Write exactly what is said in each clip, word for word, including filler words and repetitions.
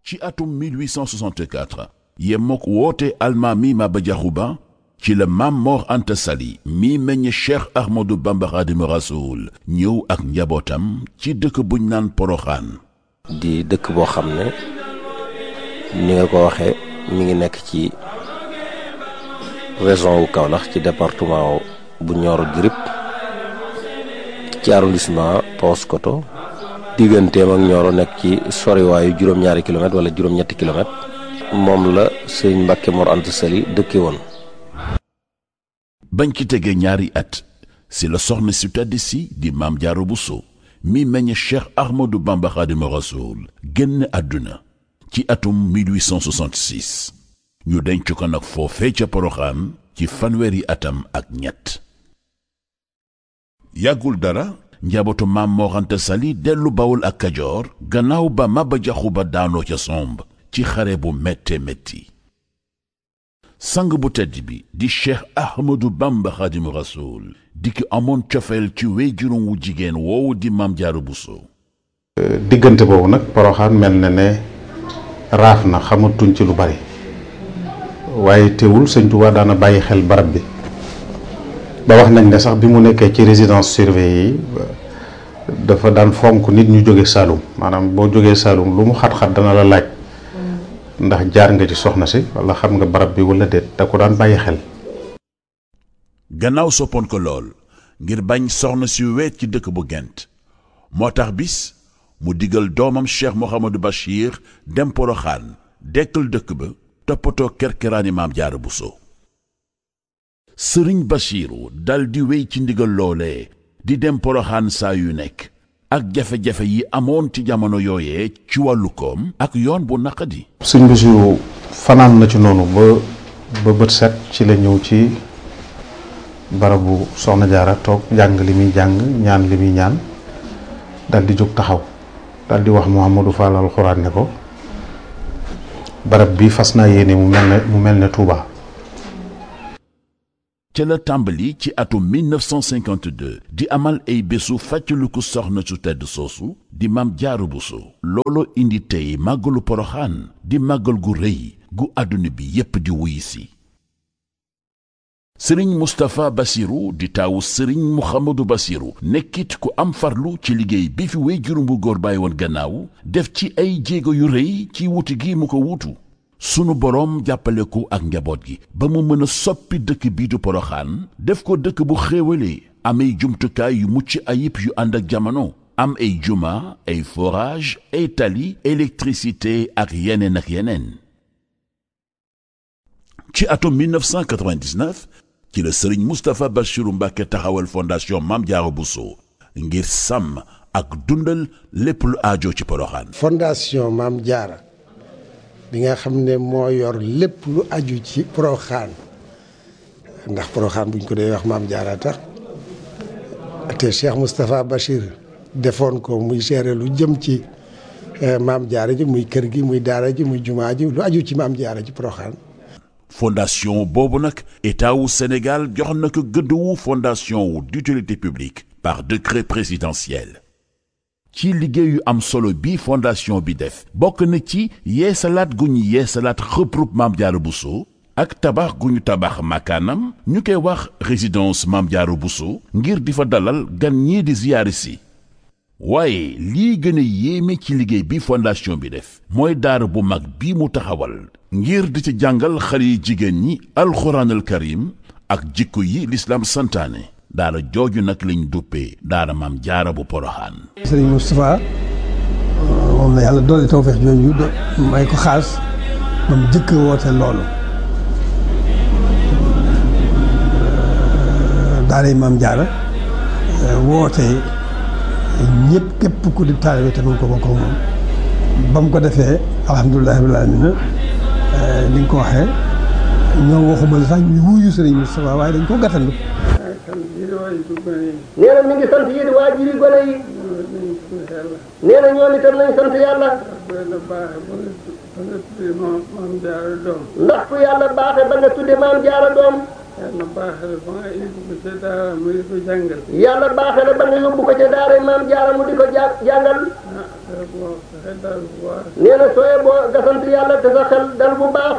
ci atum mille huit cent soixante-quatre yemook woote almaami Maba Jaxu Ba ci la Maam Mor Anta Sali mi meññ Cheikh Ahmadou Bamba Xaadimu Rasuul ñëw ak njabootam ci dëkk buñ naan Poroxaan. di dëkk boo xam ne ni nga ko waxee mi ngi nekk ci région wu Kaolack ci département bu Nioro du Rip ci arrondissement Paoskoto digganteem ak Nioro nekk ci soriwaayu juróom-ñaari kilomètres wala juróom-ñetti kilomètres moom la sëñ Mbàkke Mor Anta Sali dëkke woon. bañ ci tegee ñaari at si la soxna si tedd si di Maam Jaara Buso mi meññ Cheikh Ahmadou Bamba Xaadimu Rasuul génn àdduna ci atum mille huit cent soixante-six ñu denc ko nag foofee ca Poroxaan ci fanweeri atam ak ñett. yàggul dara njabootu Maam Mor Anta Sali dellu Bawol ak Kajoor gannaaw ba Maba Jaxu Ba daanoo ca somb ci xare bu métte métti. sang bu tedd bi di Cheikh Ahmadou Bamba Xaadimu Rasuul di ki amoon cofeel ci wéyjuram wu jigéen woowu di Maam Jaara Buso. diggante boobu nag Poroxaan mel na ne raaf na xamatuñ ci lu bari waaye teewul sëñ Tuubaa daana bàyyi xel barab bi ba wax nañ ne sax bi mu nekkee ci résidence surveillée yi dafa daan fonk nit ñu jóge Saalum maanaam boo jógee Saalum lu mu xat-xat dana la laaj ndax jaar nga ci soxna si wala xam nga barab bi wala déet da ko daan bàyyi xel. gannaaw soppoon ko lool ngir bañ soxna si weet ci dëkk bu Gent moo tax bis mu digal doomam Cheikh Mouhamadou Bachir dem Poroxaan dekkal dëkk ba toppatoo kerkeraani Maam Jaara Buso. sëriñ Bachiru dal di wéy ci ndigal loolee di dem Poroxaan saa yu nekk ak jafe-jafe yi amoon ci jamono yooyee ci wàllu koom ak yoon bu naqadi. sëñ Bachiru fanaan na ci noonu ba ba bët set ci la ñëw ci barabu soxna Jaara toog jàng li muy jàng ñaan li muy ñaan dal di jóg taxaw dal di wax Mouhamadou Fall alxuraan ne ko barab bi fas naa yéene mu mel ne mu mel ne Touba. ca la tàmbali ci atum mille neuf cent cinquante-deux di amal ay bésu fàttaliku soxna su tedd soosu di Maam Jaara Buso. looloo indi tey màggalu Poroxaan di màggal gu rëy gu àdduna bi yépp di wuy si. sëriñ Moustapha Bassirou di taawu sëriñ Mouhamadou Bassirou nekkit ku am farlu ci liggéey bi fi wéyjuram bu góor bàyyi woon gannaaw def ci ay jéego yu rëy ci wuti gi mu ko wuutu. sunu boroom jàppale ko ak njaboot gi ba mu mën a soppi dëkk bii du Poroxaan def ko dëkk bu xéewalee am ay jumtukaay yu mucc ayib yu ànd ak jamono am ay juma ay forage ay tali électricité ak yeneen ak yeneen. ci atum mille neuf cent quatre-vingt-dix-neuf ci la sëriñ Moustapha Bassirou Mbacké taxawal fondation Maam Jaara Buso ngir sàmm ak dundal lépp lu aajo ci Poroxaan. fondation Maam Jaara bi nga xam ne moo yor lépp lu aju ci Poroxaan ndax Poroxaan buñ ko dee wax Maam Jaara tax te Cheikh Moustapha Bachir defoon ko muy gérer lu jëm ci Maam Jaara ji muy kër gi muy daara ji muy jumaa ji lu aju ci Maam Jaara ji Poroxaan. fondation boobu nag état wu Sénégal jox na ko gëdd wu fondation wu d'utilité publique par décret présidentiel. ci liggéey yu am solo bi fondation bi def bokk na ci yeesalaat gu ñu yeesalaat xëprub Maam Jaara Buso ak tabax gu ñu tabax makaanam ñu koy wax résidence Maam Jaara Buso ngir di fa dalal gan ñii di ziyaari si. waaye lii gën a yéeme ci liggéey bi fondation bi def mooy daara bu mag bi mu taxawal ngir di ci jàngal xale yi jigéen ñi alxuraanal karim ak jikko yi lislaam santaane. daara jooju nag lañ duppee daara Maam Jaara bu Poroxaan. sëriñ Moustapha moom la yàlla doole tawfeex jooju may ko xaas ba mu jëkk woote loolu daara Maam Jaara woote ñëpp képp ku di taalibe te mu ko bokk moom ba mu ko defee alhamdulilah rabbil aalamiina ni nga ko waxee ñoo waxuma la sax ñu wuyu sëriñ Moustapha waaye dañ ko gàttandu. nee na mi ngi sant yéen waajur yi gone yi. nee na ñoom itam nañ sant yàlla. ndax ku yàlla baaxee ba nga tudde Maam Jaara doom. yàlla baaxee la ba nga yóbbu ko ca daara mu di ko jàngal. yàlla baaxee la ba nga yóbbu ko ca daara Maam Jaara mu di ko jàngal. nee na sooy boo nga sant yàlla te sa xel dal bu baax.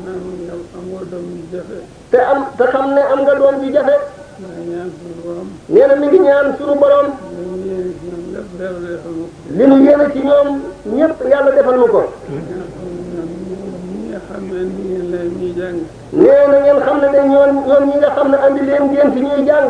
te am te xam ne am nga doom ji jafe. nee na mi ngi ñaan sunu borom. li nu yéene ci ñoom ñëpp yàlla defal nu ko. nee na ngeen xam ne de ñoom ñoom ñi nga xam ne andi leen ngeen fi ñuy jàng.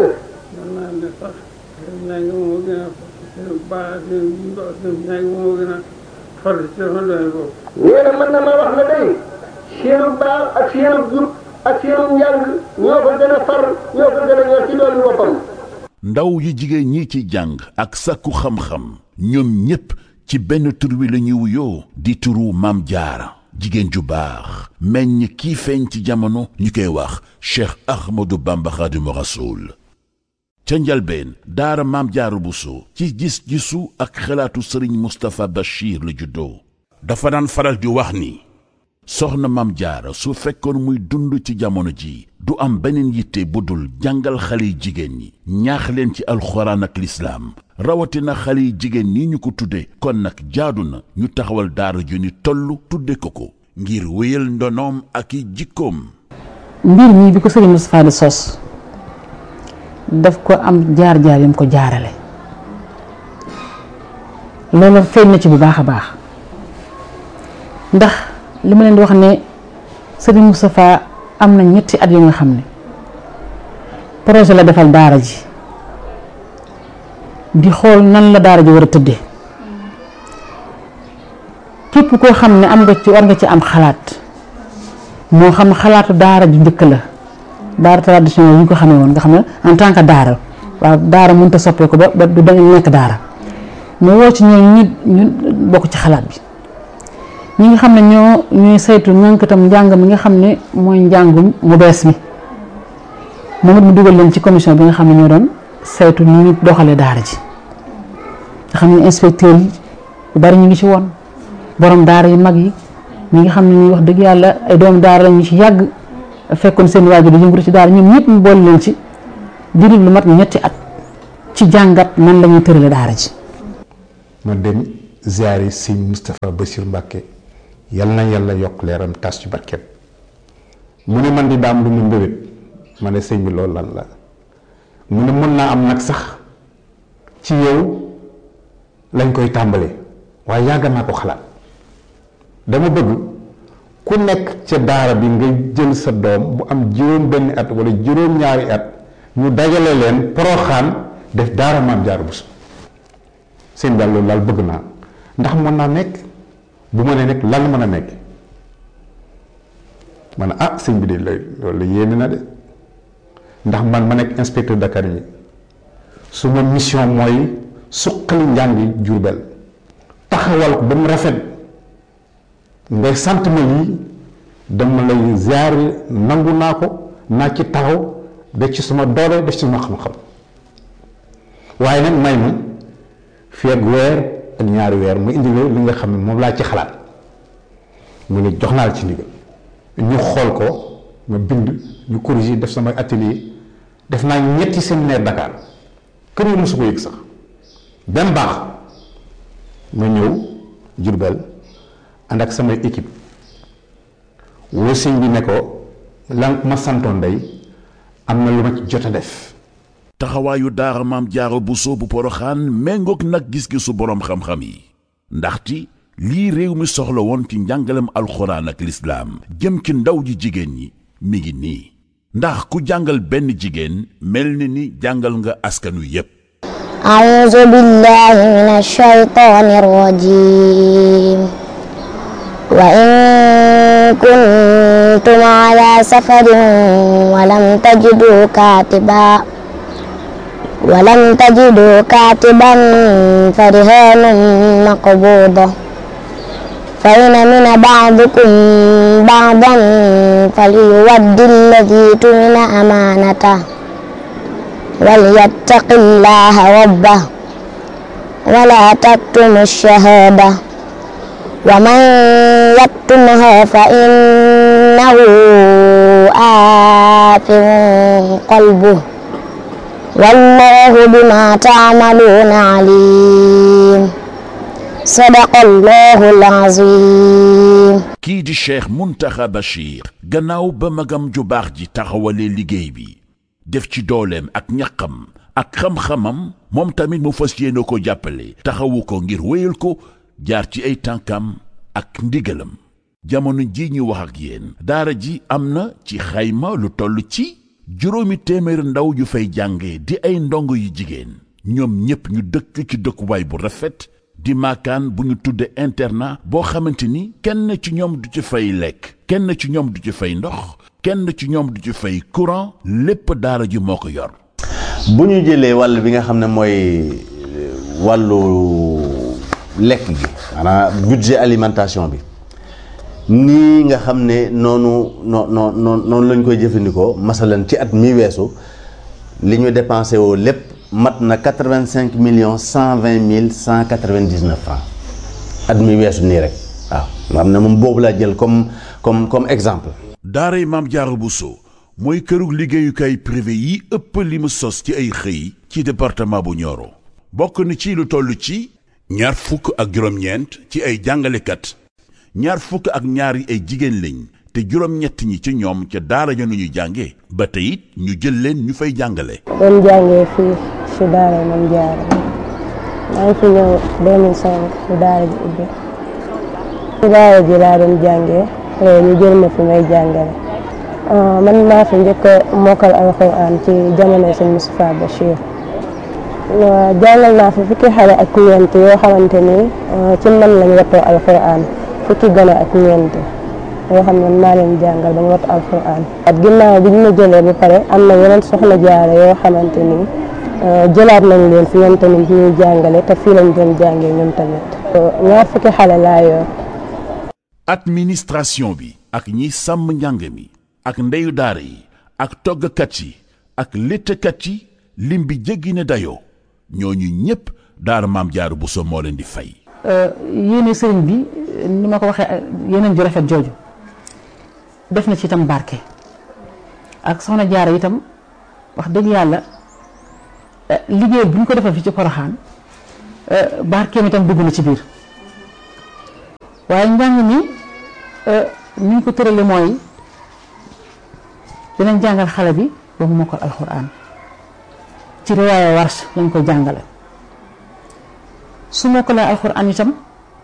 nee na mën na ma wax ne day seenu baax ak seenu jub ak seenu njàng ñoo ko gën a far ñoo ko gën a ñor ci loolu boppam. ndaw yi jigéen ñi ci jàng ak sàkku xam-xam ñoom ñépp ci benn tur wi la ñuy wuyoo di turu Maam Jaara jigéen ju baax meññ kii feeñ ci jamono ñu koy wax Cheikh Ahmadou Bamba Khadimu Rasoul. ca njalbeen daara Maam Jaara Buso ci gis-gisu ak xalaatu sëriñ Moustapha Bachir la juddoo. dafa daan faral di wax ni soxna Maam Jaara su fekkoon muy dund ci jamono ji du am beneen yitte bu dul jàngal xale yi jigéen ñi ñaax leen ci alxuraan ak lislaam rawatina xale yi jigéen ñi ñu ko tudde kon nag jaadu na ñu taxawal daara ju ni toll tudde ko ko ngir wéyal ndonoom ak i jikkoom. mbir mi bi ko sëriñ Moustapha di sos daf ko am jaar-jaar yam ko jaarale loolu feeñ na ci bu baax a baax ndax li ma leen di wax ne sëriñ Moustapha am na ñetti at yu nga xam ne projet la defal daara ji di xool nan la daara ji war a tëddee képp koo xam ne am nga ci war nga ci am xalaat moo xam xalaatu daara ju njëkk la daara traditionnel yi ñu ko xamee woon nga xam ne en tant que daara waaw daara mënut a soppee ko ba ba du nekk daara mais woo ci ñooñu ñu ñu bokk ci xalaat bi ñi nga xam ne ñoo ñuy saytu ñànk itam njàng mi nga xam ne mooy njàngum mu bees mi moom it mu dugal leen ci commission bi nga xam ne ñoo doon saytu ni ñu doxalee daara ji nga xam ne inspecteur yi yu bari ñu ngi ci woon borom daara yu mag yi ñi nga xam ne ñuy wax dëgg yàlla ay doomu daara ñu ci yàgg fekkoon seen waajur di yëngatu ci daara ñoom ñëpp mu boole leen ci diiru lu mat ñetti at ci jàngat nan la ñuy tërale daara ji. ma dem ziyaari sëñ Moustapha Bassirou Mbacké yal na yàlla yokk leeram tas ci barkeem mu ne man di daam lu mu mbébét ma ne sëñ bi loolu lan la mu ne mën naa am nag sax ci yow lañ koy tàmbalee waaye yàgg naa ko xalaat dama bëgg ku nekk ca daara bi nga jël sa doom bu am juróom benn at wala juróom ñaari at ñu dajale leen Poroxaan def daara Maam Jaara Buso seen daal loolu daal bëgg naa ndax mën naa nekk bu ma nee nekk lan mën a nekk ma ne ah sëñ bi de loolu yéeme na de ndax man ma nekk inspecteur d'académie su ma mission mooy suqali njàngi Jurbel taxawal ko ba mu rafet ngay sant ma lii dama lay ziar nangu naa ko naa ci taxaw def ci suma doole def ci suma xam-xam waaye nag may ma fii ak weer ak ñaari weer mu indi li nga xam ne moom laa ci xalaat mu ne jox naa la ci ndigal ñu xool ko ma bind ñu corriger def sama atelier def naa ñetti séminaire Dakar kër yi mosu ko yëg sax benn baax ma ñëw Jurbel ànd ak samay équipe woo sëñ bi ne ko lan ma santoon day am na lu ma ci jot a def. taxawaayu daara Maam Jaara Buso bu Poroxaan méngoog nag gis-gisu boroom xam-xam yi ndaxte lii réew mi soxla woon ci njàngalem alxuraan ak lislaam jëm ci ndaw ji jigéen ñi mi ngi nii ndax ku jàngal benn jigéen mel ni ni jàngal nga askanu yépp. a'uuzu billaahi minash shaytaanir rajiim wa in kuntum alaa safarin wa lam tajiduu kaatiban wa lam tajiduu kaatiban farihaanun maqbuuda fa in amina ba'dukum ba'dan falyuwaddi alladhii tumina amaanatahu walyattaqi llaaha rabbahu wa laa taktumu ash-shahaadata wa man yaktumha fa innahu aathim qalbuhu wallaahu bimaa ta'maluuna aliim sadaqallahul azim. kii di Cheikh Mountakha Bachir gannaaw ba magam ju baax ji taxawalee liggéey bi def ci dooleem ak ñaqam ak xam-xamam moom tamit mu fas yéene ko jàppale taxawu ko ngir wéyal ko jaar ci ay tànkam ak ndigalam. jamono ji ñu wax ak yéen daara ji am na ci xayma lu toll ci juróomi téeméer ndaw yu fay jànge di ay ndongo yu jigéen ñoom ñépp ñu dëkk ci dëkkuwaay bu rafet di maakaan bu ñu tudde internat boo xamante ni kenn ci ñoom du ci fay lekk kenn ci ñoom du ci fay ndox kenn ci ñoom du ci fay courant lépp daara ji moo ko yor. bu ñu jëlee wàll bi nga xam ne mooy wàllu lekk gi maanaam budget alimentation bi nii nga xam ne noonu noo noo noonu lañ koy jëfandikoo masalan ci at mi weesu li ñu dépensé woo lépp mat na quatre-vingt-cinq millions cent vingt mille cent quatre-vingt-dix-neuf francs at mi weesu nii rek waaw nga xam ne moom boobu laa jël comme comme comme exemple. daaray Maam Jaara Buso mooy kërug liggéeyukaay privé yi ëpp li mu sos ci ay xëy ci département bu Nioro bokk na ci lu toll ci ñaar fukk ak juróom-ñeent ci ay jàngalekat ñaar fukk ak ñaar yi ay jigéen lañ te juróom-ñett ñi ci ñoom ca daara ja ñu jànge ba tey it ñu jël leen ñu fay jàngale. doon jàngee fii ci daara Maam Jaara maa ngi fi ñëw deux mille cinq ci daara ji ubbi ci daara ji laa doon jàngee ñu jël ma fi may jàngale man maa fi njëkk a mokkal alxuraan ci jamono sëñ Moustapha Bachir jàngal naa fi fukki xale ak ñeent yoo xamante ni ci man lañ wattoo alxuraan fukki gone ak ñeent yoo xam ne maa leen jàngal ba ñu wattu alxuraan at ginnaaw bi ñu ma jëlee ba pare am na yeneen soxna jaare yoo xamante ni jëlaat nañ leen fi ñoom tamit ñuy jàngale te fii lañ doon jàngee ñoom tamit ñaar fukki xale laa yor. administration bi ak ñi sàmm njàng mi ak ndeyu daara yi ak toggkat yi ak léttkat yi lim bi jéggi ne dayoo ñooñu ñépp daara Maam Jaara Buso moo leen di fay. yéene sëriñ bi ni ma ko waxee yeneen ju rafet jooju def na ci itam barke ak soxna Jaara itam wax dëgg yàlla liggéey bu ñu ko defal fi ci Poroxaan barkeem itam dugg na ci biir waaye njàng mi ni ñu ko tërale mooy dinañ jàngal xale bi ba mu mokkal alxuraan ci riwaaya Warsh lañ koy jàngale su mokkalee alxuraan itam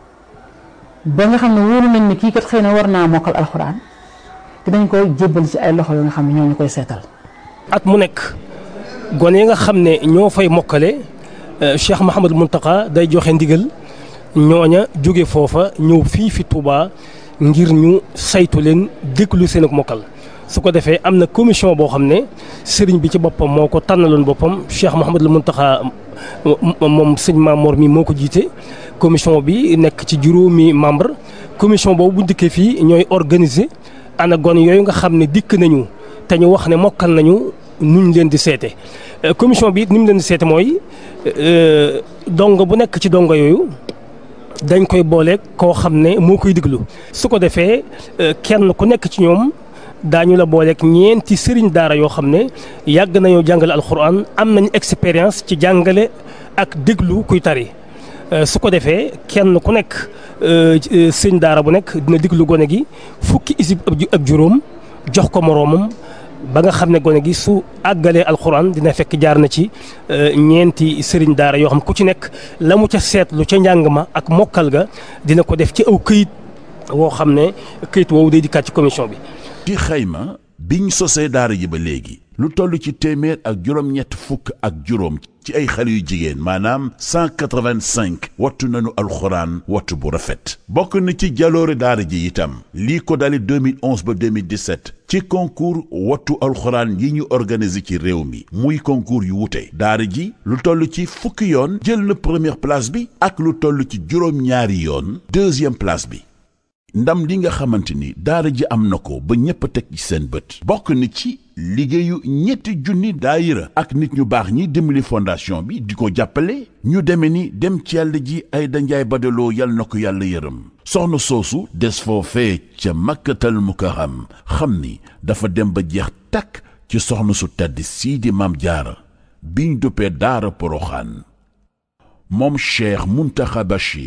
ba nga xam ne wóolu nañ ne kii kat xëy na war naa mokkal alxuraan dinañ koy jébbal ci ay loxo yoo nga xam ne ñoo ñu koy seetal. at mu nekk gone yi nga xam ne ñoo fay mokkale Cheikh Mouhamadou Mountakha day joxe ndigal ñooña jóge foofa ñëw fii fi Touba ngir ñu saytu leen déglu seen ak mokkal. su ko defee am na commission boo xam ne sëriñ bi ci boppam moo ko tànnaloon boppam Cheikh Mouhamadul Mountakha moom sëñ Mamour mi moo ko jiite commission bi nekk ci juróomi membre commission boobu bu dikkee fii ñooy organiser ana gone yooyu nga xam ne dikk nañu te ñu wax ne mokkal nañu nuñ leen di seete commission bi ni mu leen di seete mooy dongo bu nekk ci dongo yooyu dañ koy boole koo xam ne moo koy diglu su ko defee kenn ku nekk ci ñoom daañu la booleeg ñeenti sëriñ daara yoo xam ne yàgg nañoo jàngale alxuraan am nañu expérience ci jàngale ak déglu kuy tari su ko defee kenn ku nekk sëriñ daara bu nekk dina déglu gone gi fukki isib ak juróom jox ko moroomam ba nga xam ne gone gi su àggalee alxuraan dina fekk jaar na ci ñeenti sëriñ daara yoo xam ku ci nekk la mu ca seetlu ca njàng ma ak mokkal ga dina ko def ci aw këyit woo xam ne këyit woowu day dikkaat ci commission bi. ci xayma biñ sosee daara ji ba léegi lu toll ci téeméer ak juróom-ñett fukk ak juróom ci ay xale yu jigéen maanaam cent quatre-vingt-cinq wattu nañu alxuraan wattu bu rafet bokk na ci jaloore daara ji itam lii ko dali deux mille onze ba deux mille dix-sept ci concours wattu alxuraan yi ñu organiser ci réew mi muy concours yu wute daara ji lu toll ci fukki yoon jël na première place bi ak lu toll ci juróom-ñaari yoon deuxième place bi ndam li nga xamante ni daara ji am na ko ba ñépp a teg ci seen bët bokk na ci liggéeyu ñetti junni daayira ak nit ñu baax ñi dimbali fondation bi di ko jàppale ñu deme ni dem ci yàlla ji ay danjaay badaloo yal na ko yàlla yërëm soxna soosu des foofee ca makkatal mukarram xam ni dafa dem ba jeex takk ci soxna su tedd sii di Maam Jaara biñ duppee daara Poroxaan moom Cheikh Mountakha Bachir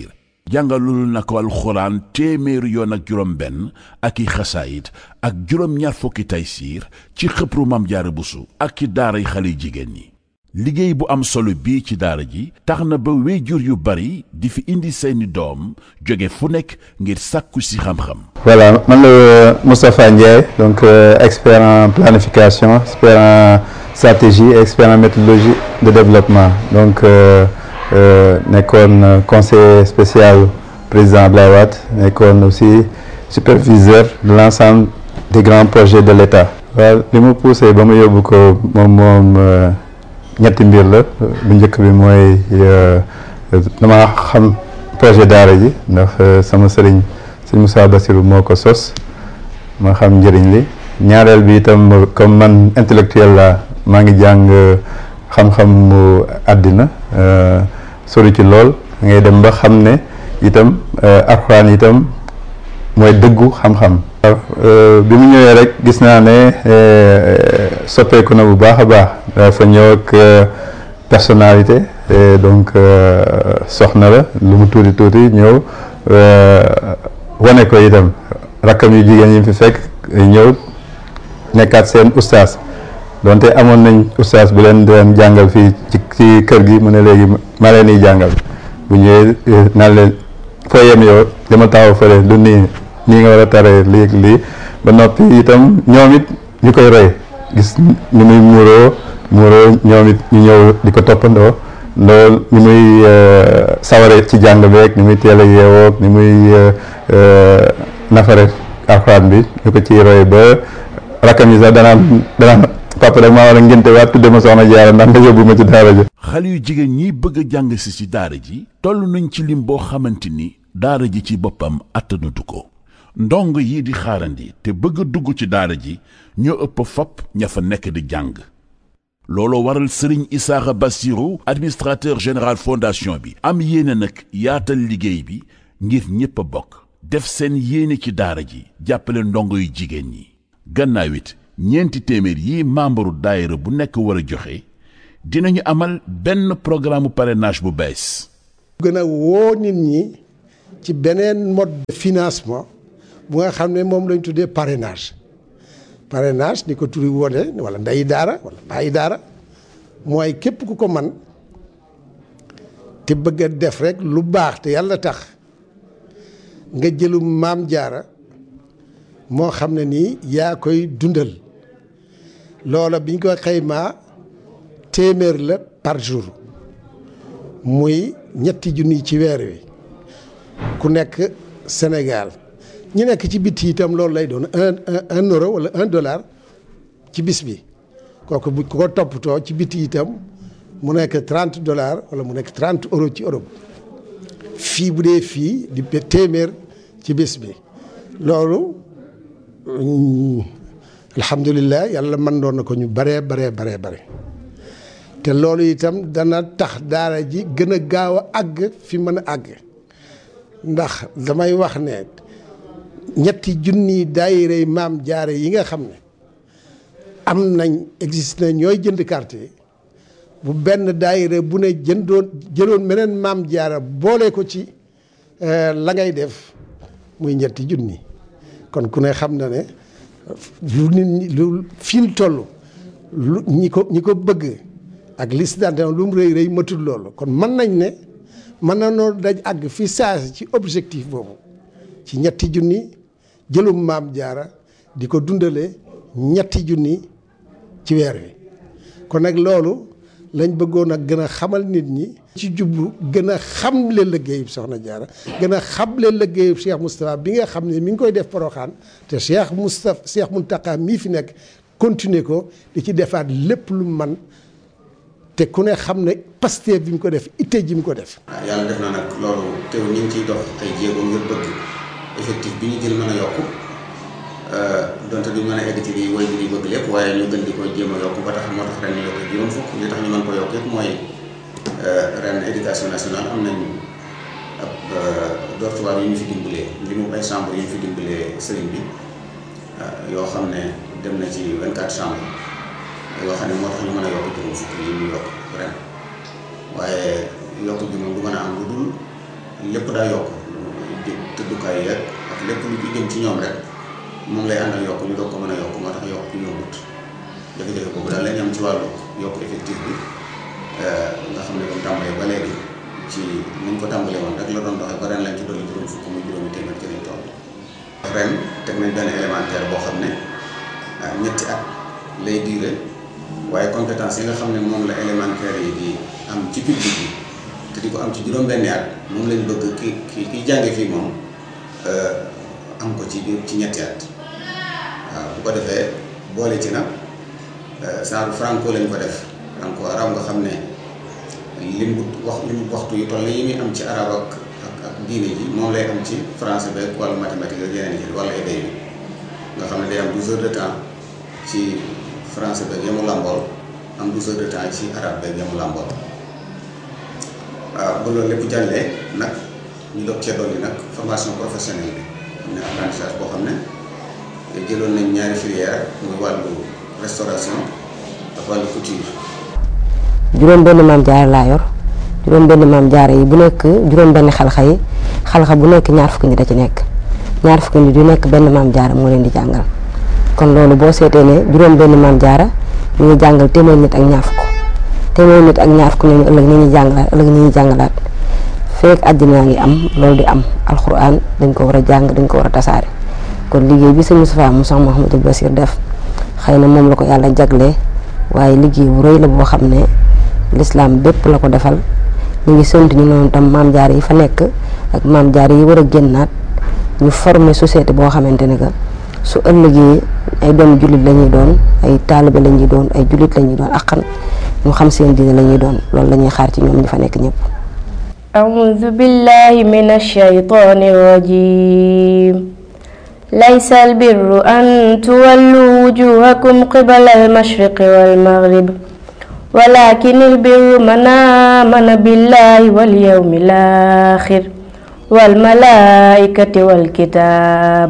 jàngalul na ko alxuraan téeméeri yoon ak juróom benn ak i xasaayit ak juróom ñaar fukki taysiir ci xëpru Maam Jaara Buso ak ci daaray xale jigéen ñi. liggéey bu am solo bii ci daara ji tax na ba wéyjur yu bari di fi indi seeni doom jóge fu nekk ngir sàkku si xam-xam. voilà man la Moustapha Ndiaye donc euh, expert en planification expert en stratégie expert en méthodologie de développement donc euh, euh, nekkoon conseiller spécial président Abdoulaye Wade nekkoon aussi superviseur de l'ensemble des grands projets de l'État. waaw li ma poussé ba ma yóbbu ko moom moom. ñetti mbir la bu njëkk bi mooy dama xam projet daara ji ndax sama sëriñ sëñ Moussa Bassirou moo ko sos ma xam njëriñ li ñaareel bi itam comme man intellectuel la maa ngi jàng xam-xam mu àddina sori ci lool ngay dem ba xam ne itam alxuraan itam mooy dëggu xam-xam. bi mu ñëwee rek gis naa ne soppeeku na bu baax a baax dafa ñëw ak personnalité donc soxna la lu mu tuuti tuuti ñëw wane ko itam rakkam yu jigéen ñi fi fekk ñëw nekkaat seen ustaas donte amoon nañ ustaas bu leen doon jàngal fii ci ci kër gi mu ne léegi ma leen di jàngal bu ñëwee naan leen foo yem yow dama taxaw fële lu nii nii nga war a taree lii ak lii ba noppi itam ñoom it ñu koy roy gis ni muy muuroo muuroo ñoom it ñu ñëw di ko toppandoo loolu ni muy saware ci jàng beeg ni muy teel a yeewoog ni muy nafare alxuraan bi ñu ko ciy roy ba rakkam yi sax danaan danaan papa rek maa war a ngénte waat tudde ma soxna Jaara ndax nga yóbbu ma ci daara ji. xale yu jigéen ñi bëgg a jàng si ci daara ji toll nañ ci lim boo xamante ni daara ji ci boppam attanatu ko. ndong yi di xaarandi te bëgg a dugg ci daara ji ñoo ëpp fopp ña fa nekk di jàng looloo waral Serigne Issakha Bassirou administrateur général fondation bi am yéene nag yaatal liggéey bi ngir ñépp a bokk def seen yéene ci daara ji jàppale ndongo yu jigéen ñi gannaaw it ñeenti téeméer yi membre daayira bu nekk war a joxe dinañu amal benn programme parrainage bu bees. gën a woo nit ñi ci beneen mode de financement bu nga xam ne moom lañ tuddee parrainage parrainage ni ko turi wone wala ndeyi daara wala bàyyi daara mooy képp ku ko man te bëgg a def rek lu baax te yàlla tax nga jëlu Maam Jaara moo xam ne nii yaa koy dundal loola biñ ko xaymaa téeméer la par jour muy ñetti junni ci weer wi ku nekk Sénégal ñi nekk ci bitti itam loolu lay doon un un euro wala un dollar ci bis bi kooku bu ko toppatoo ci bitti itam mu nekk trente dollars wala mu nekk trente euros ci Europe fii bu dee fii di téeméer ci bis bi loolu alhamdulilah yàlla mën doon na ko ñu baree baree baree bare te loolu itam dana tax daara ji gën a gaaw a àgg fi mën a àgg ndax damay wax ne ñetti junni daayirey Maam Jaara yi nga xam ne am nañ existe na ñooy jënd carte yi bu benn daayire bu ne jëndoon jëloon meneen Maam Jaara boole ko ci la ngay def muy ñetti junni kon ku ne xam na ne lu nit ñi lu fi mu toll lu ñi ko ñi ko bëgg ak liste d'adhésion lu mu rëy rëy matul loolu kon mën nañ ne mën na noo daj àgg fi saasi ci objectif boobu ci ñetti junni jëlum Maam Jaara di ko dundale ñetti junni ci weer wi kon nag loolu lañ bëggoon a gën a xamal nit ñi ci jublu gën a xamle liggéeyub Soxna Jaara gën a xamle liggéeyub Cheikh Moustapha bi nga xam ne mi ngi koy def Poroxaan te Cheikh Moustapha Cheikh Mountakha mii fi nekk continuer ko di ci defaat lépp lu man te ku ne xam ne Pastef bi mu ko def itte ji mu ko def. waaw yàlla def na nag loolu teew ñu ngi ciy dox ay jéego ngir bëgg effectif bi ñu jël mën a yokku donte duñ mën a egg ci lii woy bi ñu bëgg lépp waaye ñu gën di ko jéem a yokku ba tax moo tax ren ñu yokk juróom fukk li tax ñu mën ko yokk yëpp mooy ren éducation nationale am nañ ab dortoir yu ñu fi dimbalee li mu ay chambre yu ñu fi dimbalee sëriñ bi yoo xam ne dem na ci vingt-quatre chambres yoo xam ne moo tax ñu mën a yokk juróom fukk yi ñu yokk ren waaye yokk bi moom du mën a am lu dul lépp daa yokk tëddukaay yeeg ak lépp lu ci jëm ci ñoom rek moom lay àndal yokk ñu doog ko mën a yokk moo tax yokk yombut jafe-jafe boobu daal lañ am ci wàllu yokk effectif bi nga xam ne comme tàmbalee ba léegi ci niñ ko tàmbalee woon rek la doon doxee ba ren lañ ci dolli juróom fukk muy juróomi téeméer ci lañ toll ren teg nañ benn élémentaire boo xam ne ñetti at lay diire waaye compétence yi nga xam ne moom la élémentaire yi di am ci public bi te di ko am ci juróom-benni at moom lañ bëgg ki ki ki jànge fii moom am ko ci biir ci ñetti at waaw bu ko defee boole ci nag genre franco lañ ko def franco arab nga xam ne lim bu wax lim waxtu yu toll yi muy am ci arab ak ak ak diine ji moom lay am ci français beeg wala mathématique ak yeneen yi wala éday bi nga xam ne day am douze heures de temps ci français beeg yamu làmbool am douze heures de temps ci arabe beeg yamu làmbool waaw ba loolu lépp jàllee nag ñu doog cee dolli nag formation professionnelle bi am na apprentissage boo xam ne jëloon nañ ñaari filière muy wàllu restauration ak wàllu couture. juróom benn maam jaara laa yor juróom benn maam jaara yi bu nekk juróom benn xalxa yi xalxa bu nekk ñaar fukki nit da ci nekk ñaar fukki nit yu nekk benn maam jaara moo leen di jàngal kon loolu boo seetee ne juróom benn maam jaara ñu ngi jàngal téeméer nit ak ñaar fukk téeméer nit ak ñaar fukk ñooñu ëllëg ñu ñuy jàngalaat ëllëg ñu ñuy jàngalaat feek àddina ngi am loolu di am alxuraan dañ ko war a jàng dañ ko war a tasaare kon liggéey bi sëñ Moustapha mu Cheikh Mouhamadou Bassir def xëy na moom la ko yàlla jagle waaye liggéey bu rëy la boo xam ne l'islam bépp la ko defal ñu ngi sant ñu noonu tam maam jaar yi fa nekk ak maam jaar yi war a génnaat ñu former société boo xamante ne que su ëllëgee ay doom jullit la ñuy doon ay taalibe la ñuy doon ay jullit la ñuy doon akkan ñu xam seen diine la ñuy doon loolu la ñuy xaar ci ñoom ñi fa nekk ñëpp. أعوذ بالله من الشيطان الرجيم ليس البر أن تولوا وجوهكم قبل المشرق والمغرب ولكن البر من آمن بالله واليوم الآخر والملائكة والكتاب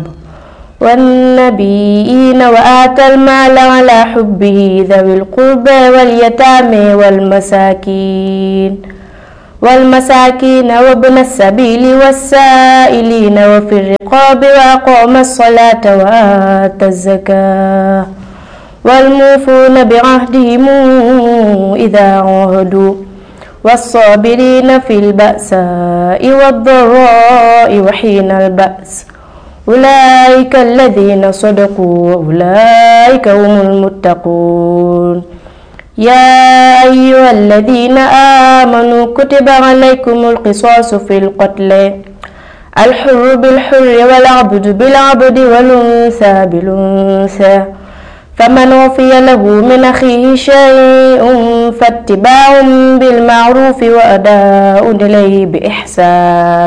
والنبيين وآتى المال على حبه ذوي القربى واليتامى والمساكين والمساكين وابن السبيل والسائلين وفي الرقاب وأقام الصلاة وآتى الزكاة والموفون بعهدهم إذا عاهدوا والصابرين في البأساء والضراء وحين البأس أولئك الذين صدقوا وأولئك هم المتقون يا أيها الذين آمنوا كتب عليكم القصاص في القتل الحر بالحر والعبد بالعبد والأنثى بالأنثى فمن وفي له من أخيه شيء فاتباع بالمعروف وأداء إليه بإحسان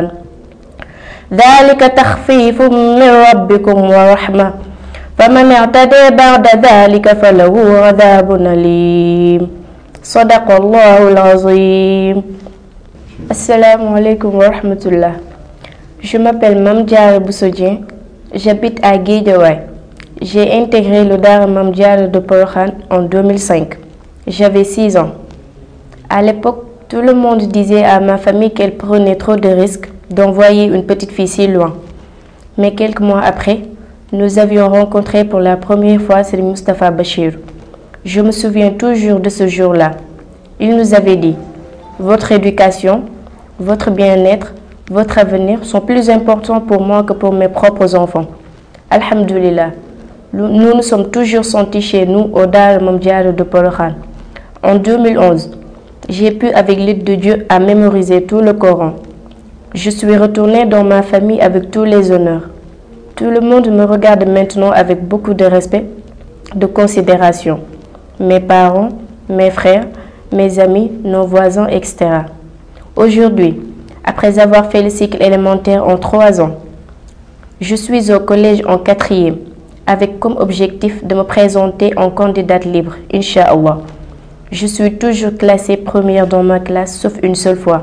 ذلك تخفيف من ربكم ورحمة فمن اعتدى بعد ذلك فله عذاب أليم صدق الله العظيم. Assalamu alaikum wa rahmatullah. Je m'appelle Mame Diarra Bousso Dieng, j'habite à Guédiawaye. J'ai intégré le Daara Mame Diarra de Porokhane en deux mille cinq. J'avais six ans. À l'époque, tout le monde disait à ma famille qu'elle prenait trop de risques d'envoyer une petite fille si loin. Mais quelques mois après, nous avions rencontré pour la première fois Serigne Moustapha Bachir. Je me souviens toujours de ce jour-là. Il nous avait dit « Votre éducation, votre bien-être, votre avenir sont plus importants pour moi que pour mes propres enfants. » Alhamdulillah, nous nous sommes toujours sentis chez nous au Daara Mame Diarra de Porokhane. En deux mille onze, j'ai pu avec l'aide de Dieu à mémoriser tout le Coran. Je suis retournée dans ma famille avec tous les honneurs. Tout le monde me regarde maintenant avec beaucoup de respect, de considération. Mes parents, mes frères, mes amis, nos voisins, et cetera. Aujourd'hui, après avoir fait le cycle élémentaire en trois ans, je suis au collège en quatrième, avec comme objectif de me présenter en candidate libre, Inch'Allah. Je suis toujours classée première dans ma classe, sauf une seule fois.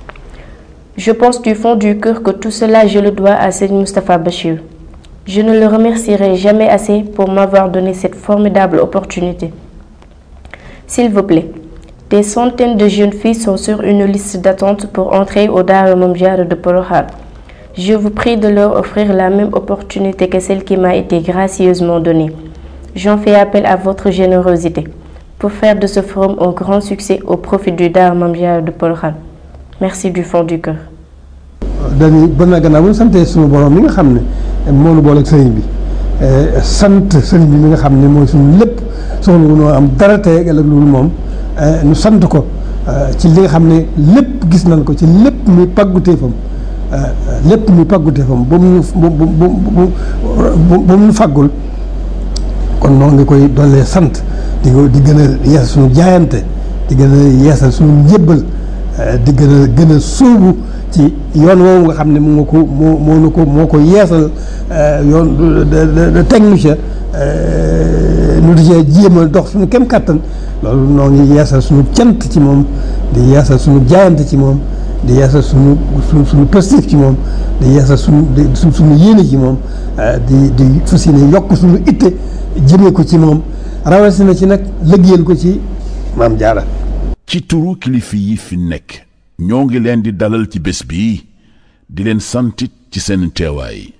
Je pense du fond du cœur que tout cela, je le dois à Serigne Moustapha Bachir. Je ne le remercierai jamais assez pour m'avoir donné cette formidable opportunité. S'il vous plaît, Des centaines de jeunes filles sont sur une liste d'attente pour entrer au Daara Mame Diarra de Porokhane. Je vous prie de leur offrir la même opportunité que celle qui m'a été gracieusement donnée. J'en fais appel à votre générosité pour faire de ce forum un grand succès au profit du Daara Mame Diarra de Porokhane. Merci du fond du cœur. dañuy ba na gannaaw bu ñu santee suñu borom mi nga xam ne moo nu boole ak sëriñ bi sant sëriñ bi mi nga xam ne mooy suñu lépp soxla wu noo am dara tey ëllëg loolu moom nu sant ko ci li nga xam ne lépp gis nañ ko ci lépp muy pàgguteefam lépp muy pàgguteefam ba mu bu bu bu ba mu faggul kon noo ngi koy dollee sant di ko di gën a yeesal suñu jaayante di gën a yeesal suñu njébbal di gën a gën a sóobu ci yoon woowu nga xam ne moo ko moo moo nu ko moo ko yeesal yoon de technicien nu di cee jéem a dox suñu kem kàttan loolu noo ngi yeesal suñu cant ci moom di yeesal suñu jaayante ci moom di yeesal suñu suñu suñu positif ci moom di yeesal suñu di suñu yéene ci moom di di fas yéene yokk suñu itte jëmee ko ci moom rawatina ci nag liggéeyal ko ci Mame Diarra. ci turu kilifa yi fi nekk ñoo ngi leen di dalal ci bés bi di leen santit ci seen teewaay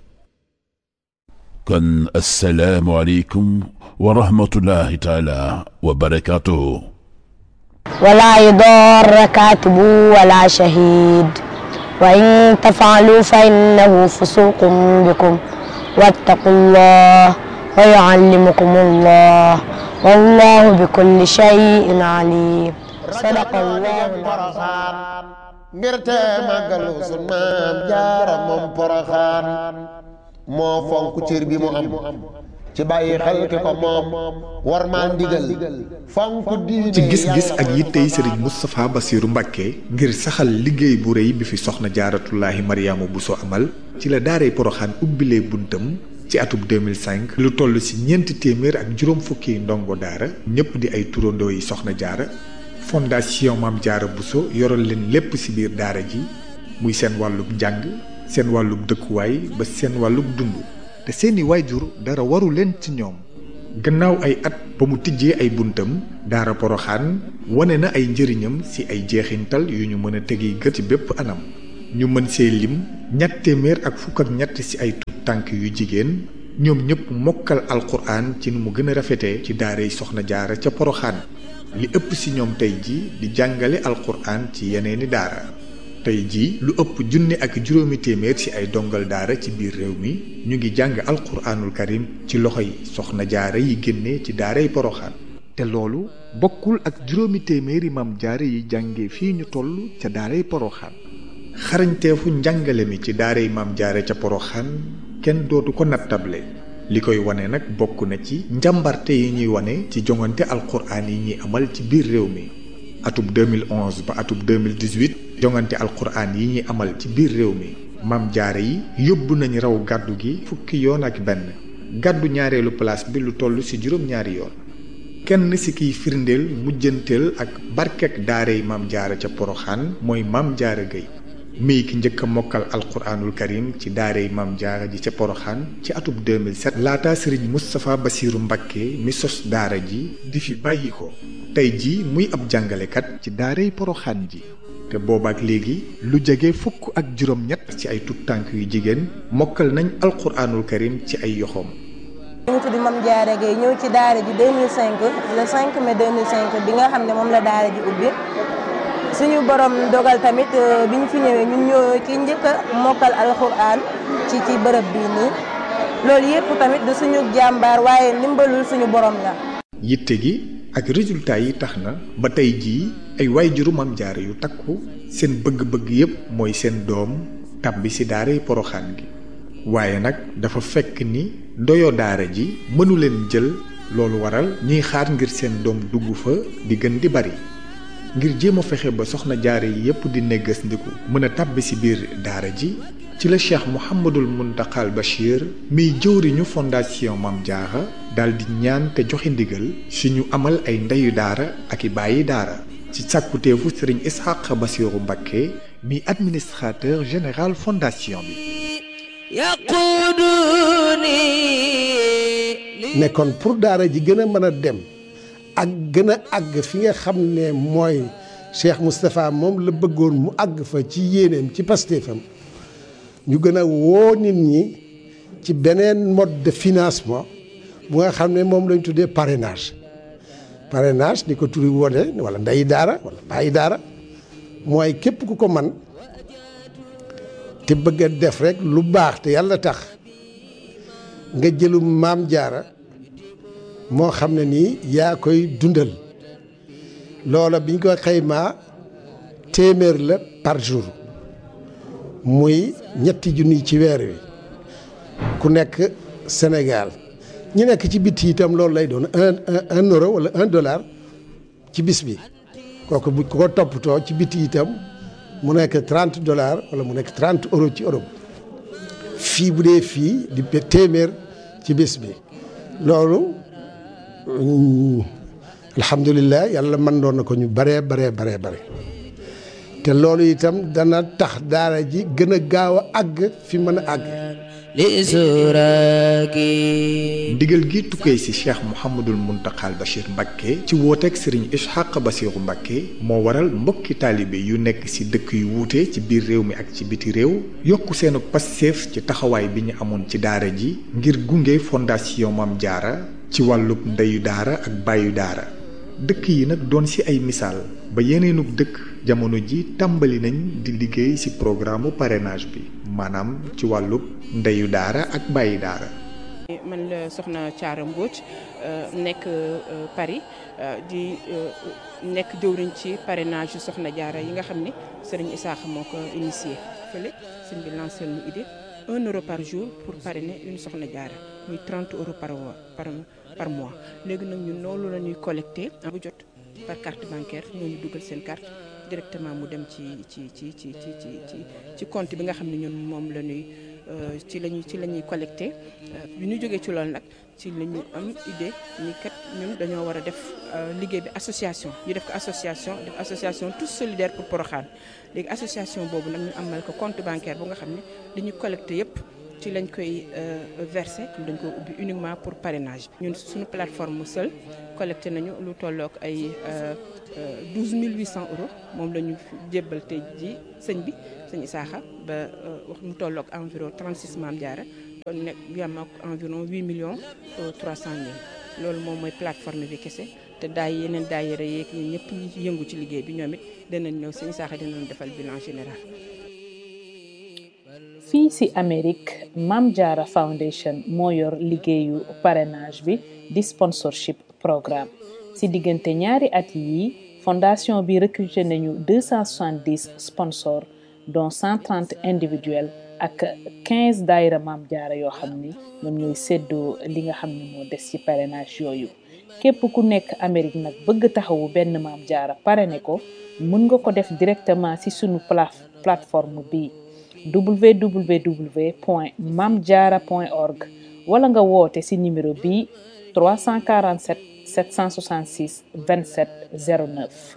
kon assalaamu aleykum wa rahmatullahi taala wa barakaatuhu. ولا يضار كاتب ولا شهيد وإن تفعلوا فإنه فسوق بكم واتقوا الله ويعلمكم الله والله بكل شيء عليم صدق الله العظيم. ngirte màggalu sun Maam Jaara moom Poroxaan moo fonk cër bi mu am ci bàyyi xel ki ko moom war maa ndigal fonk diine ci gis-gis ak yittey sëriñ Moustapha Bassirou Mbacké ngir saxal liggéey bu rëy bi fi soxna Jaaratullaahi Mariama Bousso amal ci la daaray Poroxaan ubbilee buntam ci atub deux mille cinq lu toll ci ñeenti téeméer ak juróom fukki ndongo daara ñëpp di ay turandoo yi soxna jaara fondation Mame Diarra Bousso yoral leen lépp ci biir daara ji muy seen wàllub njàng seen wàllub dëkkuwaay ba seen wàllub dund te seeni waajur dara waru leen ci ñoom. gannaaw ay at ba mu tijjee ay buntam daara Poroxaan wane na ay njëriñam ci ay jeexintal yu ñu mën a tegi gët ci bépp anam ñu mën see lim ñett téeméer ak fukk ak ñett ci ay tuut tànk yu jigéen ñoom ñëpp mokkal alquran ci nu mu gën a rafetee ci daaray soxna jaara ca Poroxaan li ëpp ci ñoom tey ji di jàngale alquran ci yeneeni daara tey ji lu ëpp junni ak juróomi téeméer ci ay dongal daara ci biir réew mi ñu ngi jàng alquranul karim ci loxo yi soxna jaara yi génne ci daaray Poroxaan te loolu bokkul ak juróomi téeméeri Mame Diarra yi jànge fii ñu toll ca daaray Poroxaan xarañteefu njàngale mi ci daaray Mame Diarra ca Poroxaan kenn dootu ko nattable li koy wane nag bokk na ci njàmbarte yi ñuy wane ci jongante alquran yi ñuy amal ci biir réew mi atub deux mille onze ba atub deux mille dix-huit jongante alquran yi ñuy amal ci biir réew mi Mame Diarra yi yóbbu nañu raw gàddu gi fukki yoon ak benn gàddu ñaareelu place bi lu toll ci juróom-ñaari yoon kenn ci kiy firndeel mujjanteel ak barkek daaray Mame Diarra ca Poroxaan mooy Mame Diarra Gueye mii ki njëkk a mokkal alquranul karim ci daaray Mame Diarra ji ca Poroxaan ci atub deux mille sept laata sëriñ Moustapha Bassirou Mbacké mi sos daara ji di fi bàyyi ko tey ji muy ab jàngalekat ci daaray Poroxaan ji te boobaak léegi lu jege fukk ak juróom-ñett ci ay tut tànk yu jigéen mokkal nañ alquranul karim ci ay yoxoom. ñu ngi tudd Mame Diarra Gueye ñëw ci daara ji deux mille cinq le cinq mai deux mille cinq bi nga xam ne moom la daara ji ubbi suñu borom dogal tamit bi ñu fi ñëwee ñun ñoo ki njëkk a mokkal alquran ci ci bërëb bii nii loolu yëpp tamit du suñu jàmbaar waaye ndimbalul suñu borom la. yitte gi ak résultat yi tax na ba tey jii ay waajuru Mame Diarra yu takku seen bëgg-bëgg yépp mooy seen doom tàbbi ci daaray Poroxaan gi waaye nag dafa fekk ni doyo daara ji mënu leen jël loolu waral ñuy xaar ngir seen doom dugg fa di gën di bari ngir jéem a fexe ba soxna jaara yi yépp di neggas ndiku mën a tàbbi ci biir daara ji ci la Cheikh Mouhamadul Mountakha Bachir miy jëwriñu fondation Mame Diarra daal di ñaan te joxe ndigal si ñu amal ay ndeyu daara ak i bàyyi daara ci sàkkuteefu Serigne Ishaq Bassirou Mbacké mi administrateur général fondation bi. nekkoon pour daara ji gën a mën a dem ak gën a àgg fi nga xam ne mooy Cheikh Moustapha moom la bëggoon mu àgg fa ci yéeneem ci pastéefam ñu gën a woo nit ñi ci beneen mode de financement bu nga xam ne moom lañ tuddee parrainage parrainage ni ko turi wone wala ndeyi daara wala bàyyi daara mooy képp ku ko man te bëgg a def rek lu baax te yàlla tax nga jëlum maam jaara moo xam ne nii yaa koy dundal loola biñ ko xaymaa téeméer la par jour muy ñetti junni ci weer wi ku nekk Sénégal ñu nekk ci biti itam loolu lay doon un un euro wala un dollar ci bis bi kooku bu ko toppatoo ci biti itam mu nekk trente dollars wala mu nekk trente euros ci Europe fii bu dee fii di téeméer ci bis bi loolu alhamdulilah yàlla mën doon na ko ñu baree baree baree bare te loolu itam dana tax daara ji gën a gaaw a àgg fi mën a àgg. ndigal gi tukkee ci Cheikh Mouhamadul Mountakha Bachir Mbacké ci wooteeg Serigne Ishaq Bassirou Mbacké moo waral mbokki taalibe yu nekk ci dëkk yu wuute ci biir réew mi ak ci biti réew yokk seenu passeef ci taxawaay bi ñu amoon ci daara ji ngir gunge fondation Mame Diarra ci wàllub ndeyu daara ak bàyyu daara dëkk yi nag doon ci ay misaal ba yeneenug dëkk jamono ji tàmbali nañ di liggéey ci programme parrainage bi maanaam ci wàllub ndeyu daara ak bàyyi daara. man la soxna Thiara Mbodj nekk Paris di nekk jëwriñ ci parrainage yu soxna Diarra yi nga xam ne Serigne Issakha moo ko initié fële sëñ bi lancé lu idée un euro par jour pour parrainer une soxna Diarra muy trente euros par par par mois léegi nag ñun loolu la ñuy collecté bu jot par carte bancaire ñooñu dugal seen carte directement mu dem ci ci ci ci ci ci ci compte bi nga xam ne ñun moom la ñuy ci lañuy ci la ñuy collecté bi ñu jógee ci loolu nag ci la ñu am idée ni kat ñun dañoo war a def liggéey bi association ñu def ko association def association tous solidaires pour Porokhane léegi association boobu nag ñu amal ko compte bancaire bu nga xam ne li ñu collecté yépp ci lañ koy versé dañ ko ubbi uniquement pour parrainage ñun suñu plateforme seul collecté nañu lu tollook ay douze mille huit cents euros moom la ñu jébbal tey ji sëñ bi sëñ Issakha ba wax mu tollook environ trente-six Mame Diarra kon nekk yam ak environ huit millions trois cent mille loolu moom mooy plateforme bi kese te daay yeneen daayira yeeg ñun ñëpp ñi yëngu ci liggéey bi ñoom it danañ ñëw sëñ Issakha dinañ defal bilan général. fii ci Amérique Mame Diarra Foundation moo yor liggéeyu parrainage bi di sponsorship programme ci diggante ñaari at yi fondation bi recruté nañu deux cent soixante-dix sponsors dont cent trente individuels ak quinze daayira Mame Diarra yoo xam ni ñoom ñooy séddoo li nga xam ne moo des ci parrainage yooyu képp ku nekk Amérique nag bëgg taxawu benn Mame Diarra parrainé ko mën nga ko def directement ci sunu plateforme bi w w w point mame diarra point org wala nga woote ci numéro bi trois cent quarante-sept sept cent soixante-six vingt-sept zéro neuf.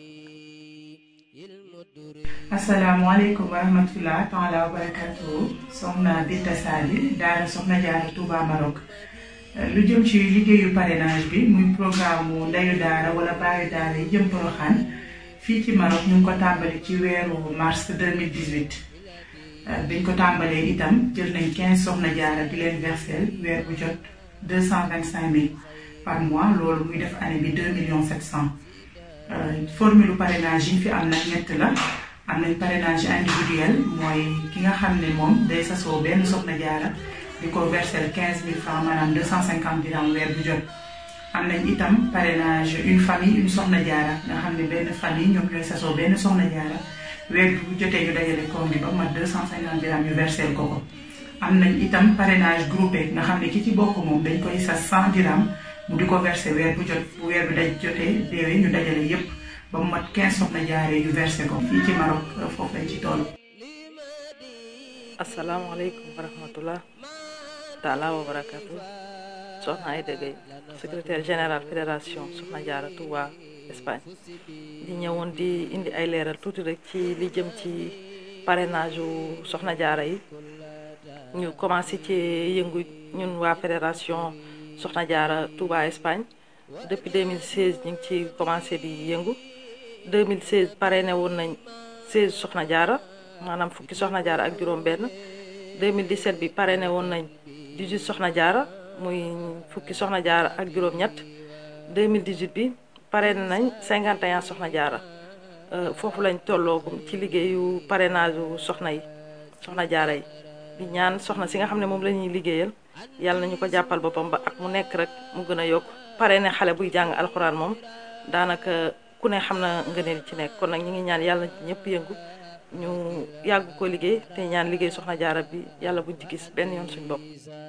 asalaamaaleykum wa rahmatulah taala wa barakatuhu soxna Binta Sali daara soxna Diarra Touba Maroc lu jëm ci liggéeyu parrainage bi muy programme mu ndeyu daara wala baayu daara yi jëm Porokhane fii ci Maroc ñu ngi ko tàmbali ci weeru mars deux mille dix-huit biñ ko tàmbalee itam jël nañ quinze soxna Diarra di leen versel weer bu jot deux cent vingt-cinq mille par mois loolu muy def année bi deux millions sept cent formule parrainage yi fi am nag ñett la am nañ parrainage individuel mooy ki nga xam ne moom day sasoo benn soxna Diarra di ko versel quinze mille francs maanaam deux cent cinquante dirhams weer bu jot am nañ itam parrainage une famille une soxna Diarra nga xam ne benn famille ñoom ñooy sasoo benn soxna Diarra weer bu jotee ñu dajale koom bi ba mat deux cent cinquante dirhams ñu versel ko ko am nañ itam parrainage groupé nga xam ne ki ci bokk moom dañ koy sas cent dirhams mu di ko versé weer bu jot bu weer bi daj jotee déwee ñu dajale yépp ba mu mat quinze soxna Diarra yu versé ko fii ci Maroc foofu lañ ci toll. asalaamaaleykum wa rahmatullah taala wa barakatu soxna Aïda Gueye secrétaire général fédération soxna Diarra Touba Espagne di ñëwoon di indi ay leeral tuuti rek ci li jëm ci parrainage u soxna Diarra yi ñu commencé ci yëngu ñun waa fédération soxna Diarra Touba Espagne depuis deux mille seize ñu ngi ci commencé di yëngu deux mille seize parrainé woon nañ seize soxna jaara maanaam fukki soxna jaara ak juróom benn deux mille dix-sept bi parrainé woon nañ dix-huit soxna jaara muy fukki soxna jaara ak juróom ñett deux mille dix-huit bi parrainé nañ cinquante et un soxna jaara foofu lañ tolloogum ci liggéeyu parrainage u soxna yi soxna jaara yi di ñaan soxna si nga xam ne moom la ñuy liggéeyal yàlla nañu ko jàppal boppam ba ak mu nekk rek mu gën a yokk parrainé xale buy jàng alxuraan moom daanaka ku ne xam na ngëneel ci nekk kon nag ñu ngi ñaan yàlla na ci ñëpp yëngu ñu yàgg ko liggéey te ñaan liggéey soxna jaara bi yàlla buñ ci gis benn yoon suñ bopp.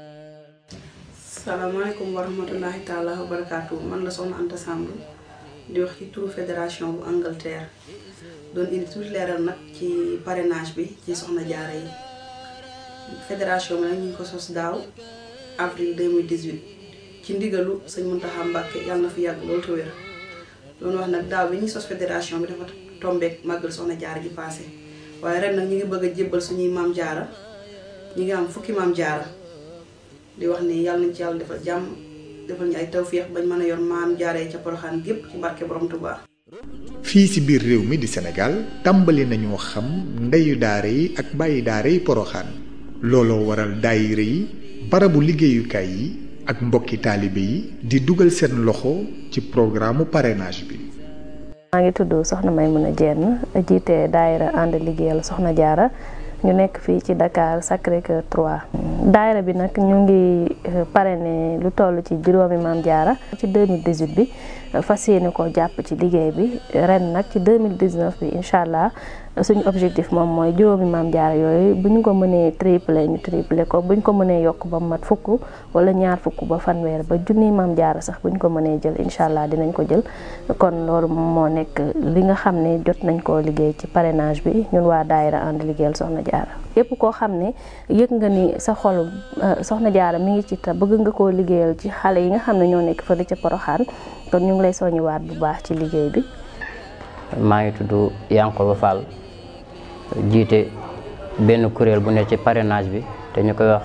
salaamaaleykum wa rahmatullahi taala wa barakaatu man la soxna Anta Samb di wax ci turu fédération bu Angleterre doon indi tuuti leeral nag ci parrainage bi ci soxna jaara yi fédération bi nag ñu ngi ko sos daaw avril deux mille dix-huit ci ndigalu sëñ Muntaxa Mbàkke yàlla na fi yàgg loolu te wér doon wax nag daaw bi ñuy sos fédération bi dafa tombeek màggal soxna jaara ji passé waaye ren nag ñu ngi bëgg a jébbal suñuy maam jaara ñi ngi am fukki maam jaara di wax ni yàlla nañ ci yàlla defal jàmm defal ñu ay tawféex bañ mën a yor maam jaaree ca Poroxaan gépp ci barke borom Tuubaa. fii ci biir réew mi di Sénégal tàmbali nañoo xam ndeyu daara yi ak bàyyi daara yi Poroxaan looloo waral daayira yi barabu liggéeyukaay yi ak mbokki taalibe yi di dugal seen loxo ci programme parrainage bi. maa ngi tudd Soxna Maymuna Jenn jiite daayira ànd liggéeyal Soxna Jaara ñu nekk fii ci Dakar Sacré-Cœur trois. daayira bi nag ñu ngi parrainé lu toll ci juróomi maam jaara ci deux mille dix-huit bi fas yéene ko jàpp ci liggéey bi ren nag ci deux mille dix-neuf bi incha allah suñu objectif moom mooy juróomi maam jaara yooyu bu ñu ko mënee triplé ñu triplé ko bu ñu ko mënee yokk ba mat fukk wala ñaar fukk ba fanweer ba junni maam jaara sax bu ñu ko mënee jël incha allah dinañ ko jël kon loolu moo nekk li nga xam ne jot nañ koo liggéey ci parrainage bi ñun waa daayira ànd liggéeyal Soxna Jaara yépp koo xam ne yëg nga ni sa xol Soxna Jaara mi ngi ci ta bëgg nga koo liggéeyal ci xale yi nga xam ne ñoo nekk fële ca Poroxaan kon ñu ngi lay soññiwaat bu baax ci liggéey bi. maa ngi tudd Yankoba Fall jiite benn kuréel bu nekk ci parrainage bi te ñu koy wax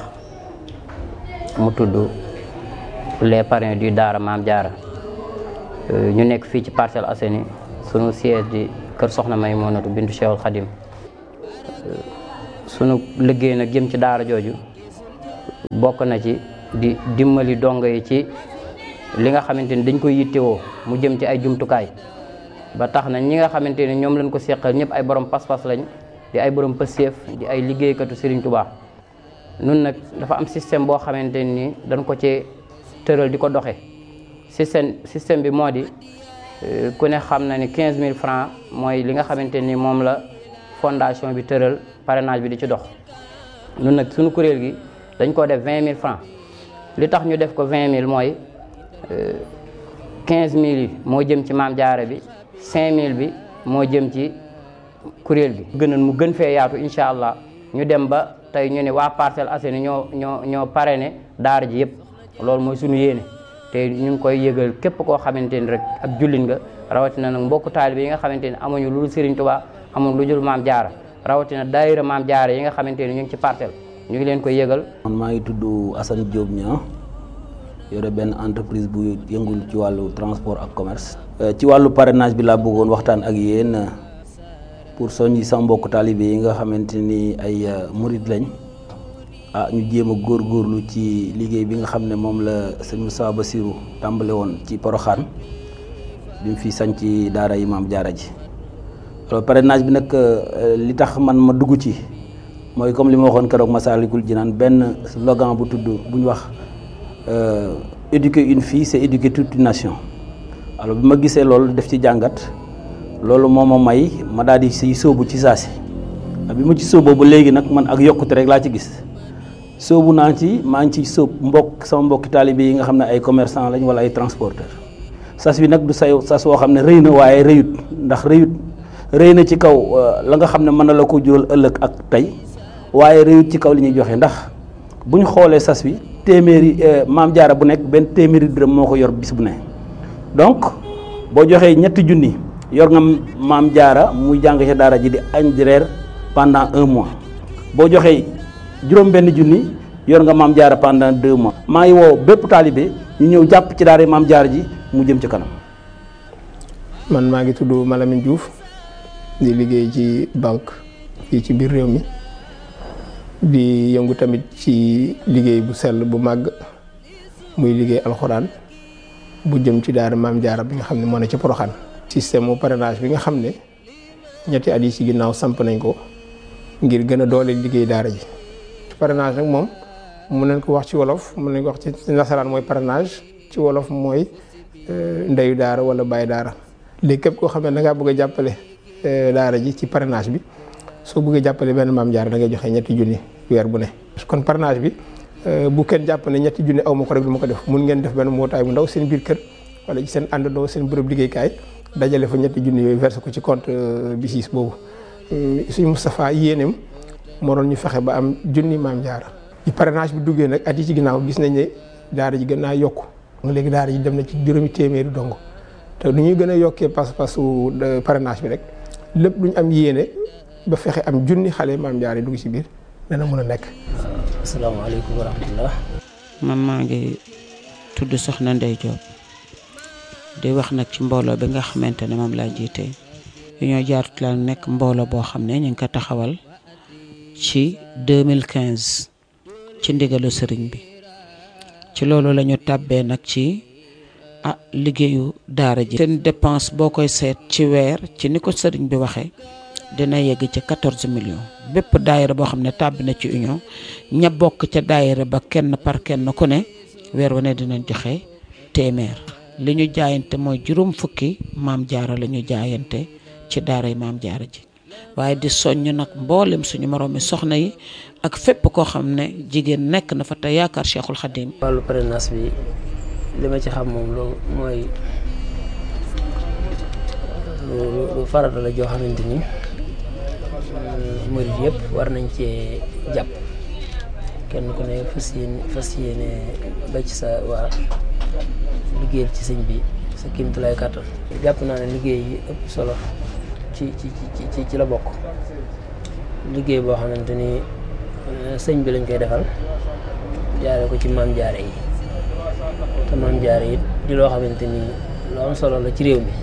mu tudd les parrains du Daara Maam Jaara ñu nekk fii ci Parcelles Assainies sunu siège di kër Soxna Maymunatu bintu Cheikhul Khadim sunu liggéey nag jëm ci daara jooju bokk na ci di dimbali dongo yi ci li nga xamante ni dañ koy yittewoo mu jëm ci ay jumtukaay ba tax na ñi nga xamante ni ñoom lañ ko seqal ñëpp ay borom pas-pas lañ di ay borom pëseef di ay liggéeykatu Serigne Touba nun nag dafa am système boo xamante ni dañ ko ci tëral di ko doxe système système bi moo di ku ne xam na ni quinze mille francs mooy li nga xamante ni moom la fondation bi tëral parrainage bi di ci dox nun nag suñu kuréel gi dañ ko def vingt mille francs li tax ñu def ko vingt mille mooy quinze mille yi moo jëm ci maam jaara bi cinq mille bi moo jëm ci kuréel gi gënoon mu gën fee yaatu incha allah ñu dem ba tey ñu ne waa Parcelles Assainies ñoo ñoo ñoo parrainé daara ji yëpp loolu mooy suñu yéene te ñu ngi koy yëgal képp koo xamante ni rek ak jullit nga rawatina nag mbokku taalibe yi nga xamante ni amuñu lu dul Serigne Touba amuñu lu dul maam jaara rawatina daayira maam jaara yi nga xamante ni ñu ngi ci parcelle ñu ngi leen koy yëgal. man maa ngi tudd Assane Diop Niang yore benn entreprise bu yëngul ci wàllu transport ak commerce. ci wàllu parrainage bi laa bëggoon waxtaan ak yéen pour soññi sama mbokku taalibe yi nga xamante ni ay murid lañ ah ñu jéem a góorgóorlu ci liggéey bi nga xam ne moom la sëñ Moussa Bassirou tàmbale woon ci Poroxaan bi mu fi sañ ci daara yi maam jaara ji. alors parrainage bi nag li tax man ma dugg ci mooy comme li ma waxoon keroog Massalikul Jinaan benn slogan bu tudd bu ñu wax éduquer une fille c'est éduquer toute une nation. alors bi ma gisee loolu def ci jàngat loolu moo ma may ma daal di siy sóobu ci saa si bi ma ci sóoboo ba léegi nag man ak yokkute rek laa ci gis sóobu naa ci maa ngi ci sóob mbokk sama mbokki taalibe yi nga xam ne ay commerçant lañ wala ay transporteur sas bi nag du say sas woo xam ne rëy na waaye rëyut ndax rëyut rëy na ci kaw la nga xam ne mën na la ko jural ëllëg ak tey waaye rëyut ci kaw li ñuy joxe ndax bu ñu xoolee sas bi téeméeri maam jaara bu nekk benn téeméeri dërëm moo ko yor bis bu ne donc boo joxee ñetti junni yor nga maam jaara muy jàng ca daara ji di añ di reer pendant un mois boo joxee juróom benn junni yor nga maam jaara pendant deux mois maa ngi woo bépp taalibe ñu ñëw jàpp ci daara maam jaara ji mu jëm ci kanam. man maa ngi tudd Malamine Diouf di liggéey ci banque fii ci biir réew mi di yëngu tamit ci liggéey bu sell bu màgg muy liggéey alxuraan bu jëm ci daara Maam Jaara bi nga xam ne moo ne ci Poroxaan. système mu parrainage bi nga xam ne ñetti at yi ci ginnaaw samp nañ ko ngir gën a doole liggéey daara ji. parrainage nag moom mun nañ ko wax ci wolof mun nañ ko wax ci nasaraan mooy parrainage ci wolof mooy ndeyu daara wala baay daara. léegi képp koo xam ne da ngaa bëgg a jàppale daara ji ci parrainage bi soo bëggee jàppale benn Maam Jaara da ngay joxe ñetti junni weer bu ne. kon parrainage bi bu kenn jàpp ne ñetti junni aw ma ko rek du ma ko def mun ngeen def benn mbootaay bu ndaw seen biir kër wala ci seen àndandoo seen bërëb liggéeykaay dajale fa ñetti junni yooyu versé ko ci compte B I C I S boobu. suñu Moustapha yéeneem moo doon ñu fexe ba am junni Maam Jaara. ci parrainage bi duggee nag at yi ci ginnaaw gis nañ ne daara ji gën naa yokku léegi daara ji dem na ci juróomi téeméeri dongo te nu ñuy gën a yokkee pas-pasu parrainage bi rek lépp lu ñu am yéene ba fexe am junni xale Maam Jaara yi dugg ci biir dana mën a nekk. asalaamaaleykum wa rahmatulah. man maa ngi tudd Soxna Ndey Diop di wax nag ci mbooloo bi nga xamante ne moom laa jiite Union Jaaratu la nekk mbooloo boo xam ne ñu ngi ko taxawal ci deux mille quinze ci ndigalu sëriñ bi ci loolu la ñu tàbbee nag ci. ah liggéeyu daara ji. seen dépense boo koy seet ci weer ci ni ko sëriñ bi waxee dina yegg ci quatorze millions bépp daayira boo xam ne tàbbi na ci union ña bokk ca daayira ba kenn par kenn ku ne weer wu ne dinañ joxe téeméer li ñu jaayante mooy juróom fukki Maam Jaara la ñu jaayante ci daara yi Maam Jaara ji waaye di soññ nag mboolem suñu moroomi soxna yi ak fépp koo xam ne jigéen nekk na fa te yaakaar Cheikhul Khadim. wàllu parrainage bi. li ma ci xam moom lu mooy lu lu farata la joo xamante ni murid yëpp war nañ cee jàpp kenn ku ne fas yéene fas yéene ba ci sa waa liggéeyal ci sëñ bi sa kéemtulaay kàttan. jàpp naa ne liggéey yi ëpp solo ci ci ci ci la bokk liggéey boo xamante ni sëñ bi lañ koy defal jaare ko ci Maam Jaara yi. te Maam Jaara it di loo xamante ni lu am solo la ci réew mi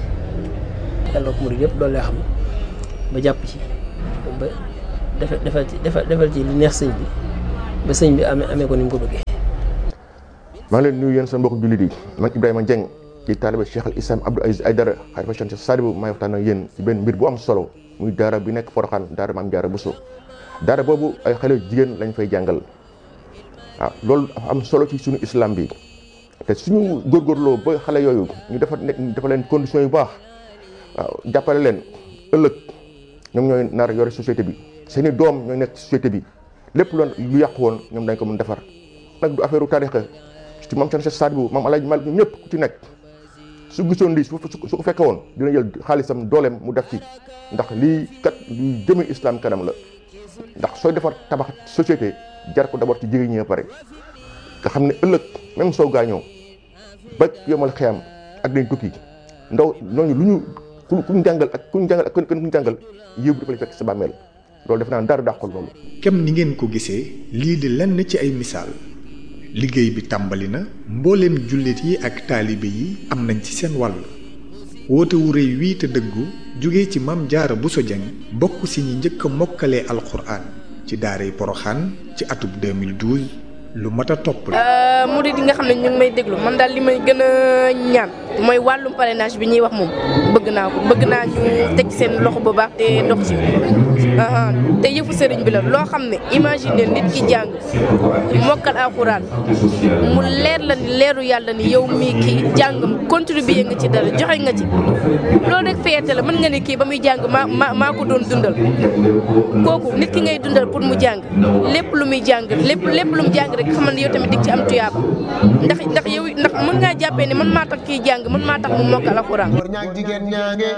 yàlla ko murid yëpp doole xam ba jàpp ci ba defal defal ci defal ci li neex sëñ bi ba sëñ bi amee amee ko ni mu ko bëggee. maa ngi leen nuyu yéen seen mbokk jullit yi man Ibrahima Dieng ci taaliba Cheikh al Islam Abdou Aziz Aïdara xalifa Cheikh Sadibou maay waxtaan ak yéen ci benn mbir bu am solo muy daara bi nekk Porokhane daara Maam Jaara Bousso daara boobu ay xale jigéen lañ fay jàngal waaw loolu am solo ci suñu islam bi. te suñu góorgóorloo ba xale yooyu ñu defar nekk dafa leen conditions yu baax waaw jàppale leen ëllëg ñoom ñooy nar yore société bi seen i doom ñooy nekk société bi lépp loon lu yàqu woon ñoom dañ ko mën defar nag du affaire u tarixa ci maam Cheikh Sadibou maam Alaaji Malik ñëpp ku ci nekk su gisoon lii su su ko fekke woon dina jël xaalisam dooleem mu def ci ndax lii kat lu jëme islam kanam la ndax sooy defar tabax société jar ko d'abord ci jigéen ñi ba pare nga xam ne ëllëg même soo gaañoo ba yomal xiyam ak dañ tukki ndaw ñooñu lu ñu ku ku ñu jàngal ak ku ñu jàngal ak ku ñu jàngal yëw dafa lay fekk sa bàmmeel loolu def naa dara dàqul loolu. kem ni ngeen ko gisee lii di lenn ci ay misaal liggéey bi tàmbali na mbooleem jullit yi ak taalibe yi am nañ ci seen wàll woote wu rëy wii te dëggu jóge ci Maam Jaara Bousso Dieng bokk si ñi njëkk a mokkalee alxuraan ci daaray Porokhane ci atub deux mille douze lu mat a topp la. murid yi nga xam ne ñu ngi may déglu man daal li may gën a ñaan mooy wàllum parrainage bi ñuy wax moom bëgg naa ko bëgg naa ñu teg seen loxo bu baax te ndox ci te yëfu sëriñ bi la loo xam ne imagine nit ki jàng mokkal alxuraan mu leer la ni leeru yàlla ni yow mii kii jàngam contribuer nga ci dara joxe nga ci loolu rek fierté la mën nga ne kii ba muy jàng maa maa maa ko doon dundal kooku nit ki ngay dundal pour mu jàng lépp lu muy jàng lépp lépp lu mu jàng rek xamal ne yow tamit dig ci am tuyaaba ndax ndax yow ndax mën ngaa jàppee ne man maa tax kii jàng man maa tax mu mokkal alxuraan. ñaag jigéen ñaange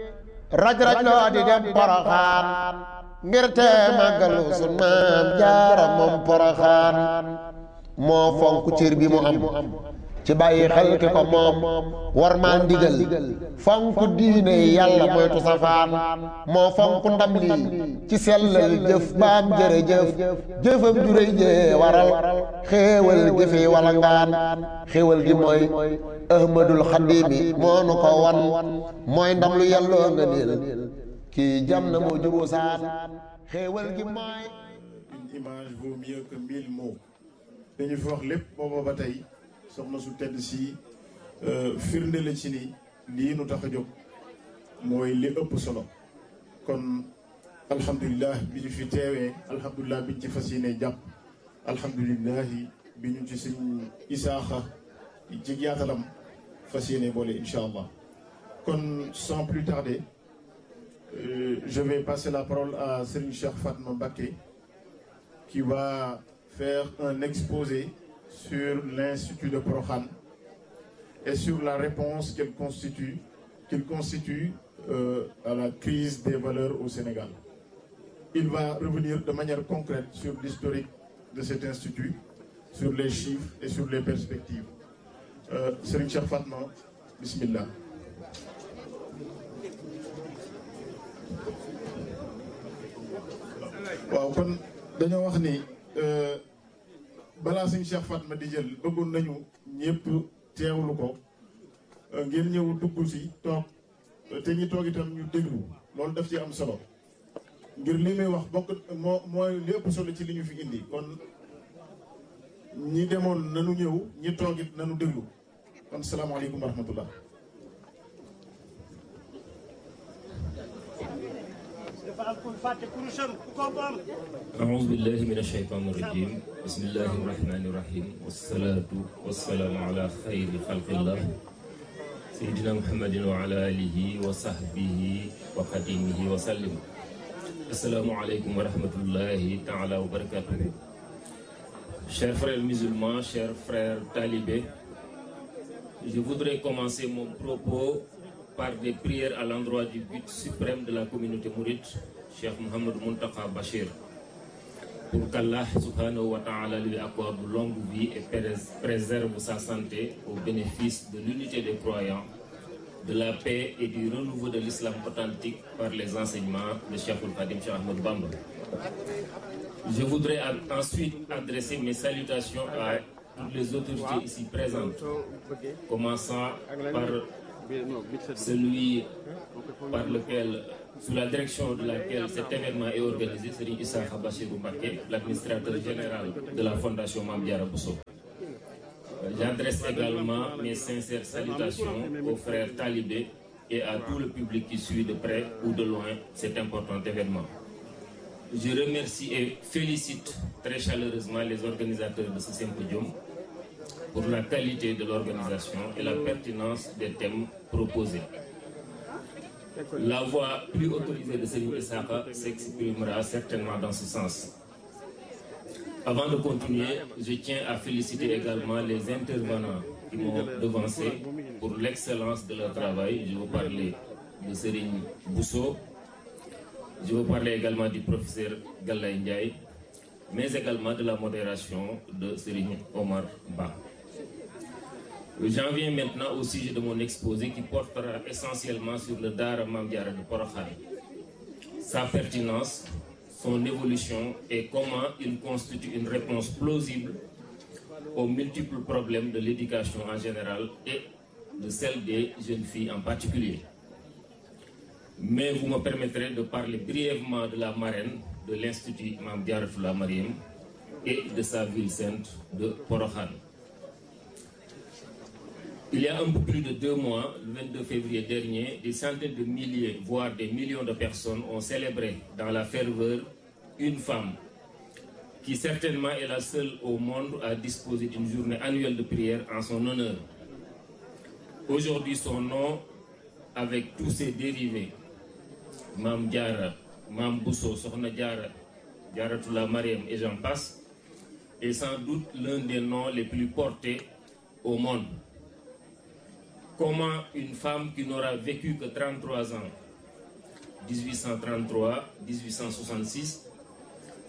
raj raj loo di dem Porokhane ngir te màggalu sun Maam Jaara moom Porokhane moo fonk cër bi mu am ci bàyyi xel ki ko moom war maa ndigal fonk diine yàlla moytu safaan moo fonk ndam lii ci sellal jëf baam jërëjëf jëfam juréy jee waral xéewal gi fi wala ngaan xéewal gi mooy ahmadul xadimi moo nu ko wan mooy ndam lu yàlloo nga niil kii jam na moo juboo saan xéewal gi mooy une image vaut mieux que mille mots dañu fi wax lépp booba ba tey soxna su tedd si firnde la ci ni lii nu tax a jóg mooy li ëpp solo kon alhamdulilah bi ñu fi teewee alhamdulilah bi ñu ci fas yéene jàpp alhamdulilah bi ñu ci sëñ Isaaxa ci yaatalam fas yéene boole incha allah kon sans plus tarder euh, je vais passer la parole à Serigne Cheikh Fatma Mbacké qui va faire un exposé sur l'Institut de Porokhane et sur la réponse qu'il constitue, qu'il constitue euh, à la crise des valeurs au Sénégal. Il va revenir de manière concrète sur l'historique de cet institut, sur les chiffres et sur les perspectives. Euh, Serigne Cheikh Fatma, bismillah. waaw kon dañoo wax ni balaa sëñ Cheikh Fatma di jël bëggoon nañu ñëpp teewlu ko ngeen ñëw dugg si toog te ñi toog itam ñu déglu loolu daf ci am solo ngir li muy wax bokk moo mooy li ëpp solo ci li ñu fi indi kon ñi demoon nanu ñëw ñi toog it nanu déglu kon salaamaaleykum wa rahmatullah. أعوذ بالله من الشيطان الرجيم بسم الله الرحمن الرحيم والصلاة والسلام على خير خلق الله سيدنا محمد وعلى آله وصحبه وخديمه وسلم. السلام عليكم ورحمة الله تعالى وبركاته. Chers frères musulmans, chers frères talibés, je voudrais commencer mon propos par des prières à l'endroit du but suprême de la communauté mouride, Cheikh Mohamed Muntaka Bachir, pour qu'Allah subhanahu wa ta'ala lui accorde longue vie et préserve sa santé au bénéfice de l'unité des croyants, de la paix et du renouveau de l'islam authentique par les enseignements de Cheikh Al-Khadim Cheikh Ahmed Bamba. Je voudrais ensuite adresser mes salutations à toutes les autorités ici présentes, commençant par celui par lequel, sous la direction de laquelle cet événement est organisé, Serigne Isaaxa Bachirou Mbacké, l'administrateur général de la Fondation Mame Diarra Bousso. J'adresse également mes sincères salutations aux frères talibés et à tout le public qui suit de près ou de loin cet important événement. Je remercie et félicite très chaleureusement les organisateurs de ce symposium pour la qualité de l'organisation et la pertinence des thèmes proposés. La voix plus autorisée de Serigne Isaaxa s'exprimera certainement dans ce sens. Avant de continuer, je tiens à féliciter également les intervenants qui m'ont devancé pour l'excellence de leur travail. Je veux parler de Serigne Bousso, je veux parler également du professeur Gallay Ndiaye, mais également de la modération de Serigne Omar Ba. J'en viens maintenant au sujet de mon exposé qui portera essentiellement sur le Daara Mame Diarra de Porokhane, sa pertinence, son évolution et comment il constitue une réponse plausible aux multiples problèmes de l'éducation en général et de celle des jeunes filles en particulier. Mais vous me permettrez de parler brièvement de la marraine de l'Institut Mame Diarra Mariam et de sa ville sainte de Porokhane. Il y a un peu plus de deux mois, le vingt-deux février dernier, des centaines de milliers, voire des millions de personnes ont célébré dans la ferveur une femme qui certainement est la seule au monde à disposer d'une journée annuelle de prière en son honneur. Aujourd'hui, son nom, avec tous ses dérivés, Mame Diarra, Mame Bousso, Sokhna Diarra, Diarratullah Mariam et j'en passe, est sans doute l'un des noms les plus portés au monde. Comment une femme qui n'aura vécu que trente-trois ans, dix-huit cent trente-trois à dix-huit cent soixante-six,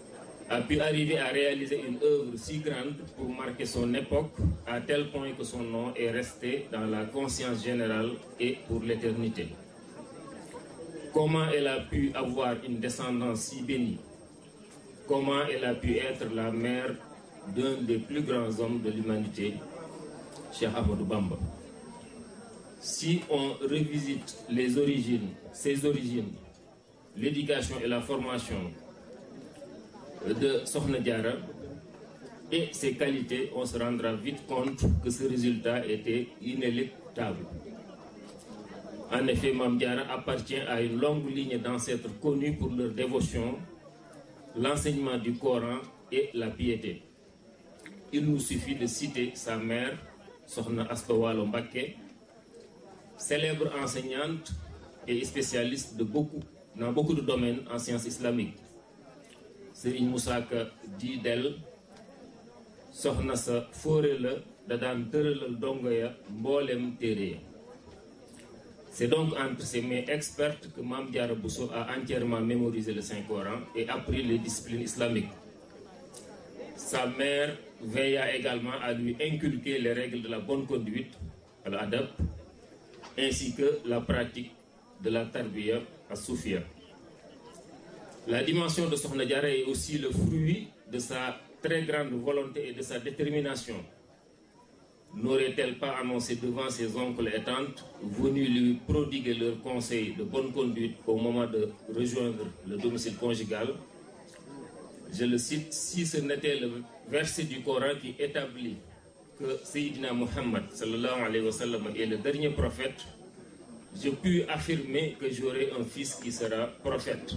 a pu arriver à réaliser une œuvre si grande pour marquer son époque, à tel point que son nom est resté dans la conscience générale et pour l'éternité. Comment elle a pu avoir une descendance si bénie? Comment elle a pu être la mère d'un des plus grands hommes de l'humanité, Cheikh Ahmadou Bamba? Si on revisite les origines, ses origines, l'éducation et la formation de Sokhna Diarra et ses qualités, on se rendra vite compte que ce résultat était inéluctable. En effet, Mame Diarra appartient à une longue ligne d'ancêtres connus pour leur dévotion, l'enseignement du Coran et la piété. Il nous suffit de citer sa mère, Sokhna Asta Walo Mbacké, célèbre enseignante et spécialiste de beaucoup, dans beaucoup de domaines en sciences islamiques. Serigne Moussa Ka di del soxna sa fóore la da daan tëralal dongo ya mboolem téere ya. C'est donc entre ces mains expertes que Mame Diarra Bousso a entièrement mémorisé le Saint-Coran et appris les disciplines islamiques. Sa mère veilla également à lui inculquer les règles de la bonne conduite, al-adab, ainsi que la pratique de la tarbiya as-soufia. La dimension de Sokhna Diarra est aussi le fruit de sa très grande volonté et de sa détermination. N'aurait-elle pas annoncé devant ses oncles et tantes, venus lui prodiguer leurs conseils de bonne conduite au moment de rejoindre le domicile conjugal? Je le cite, si ce n'était le verset du Coran qui établit que Sayyidina Muhammad sallallahu alayhi wa sallam est le dernier prophète, je puis affirmer que j'aurai un fils qui sera prophète.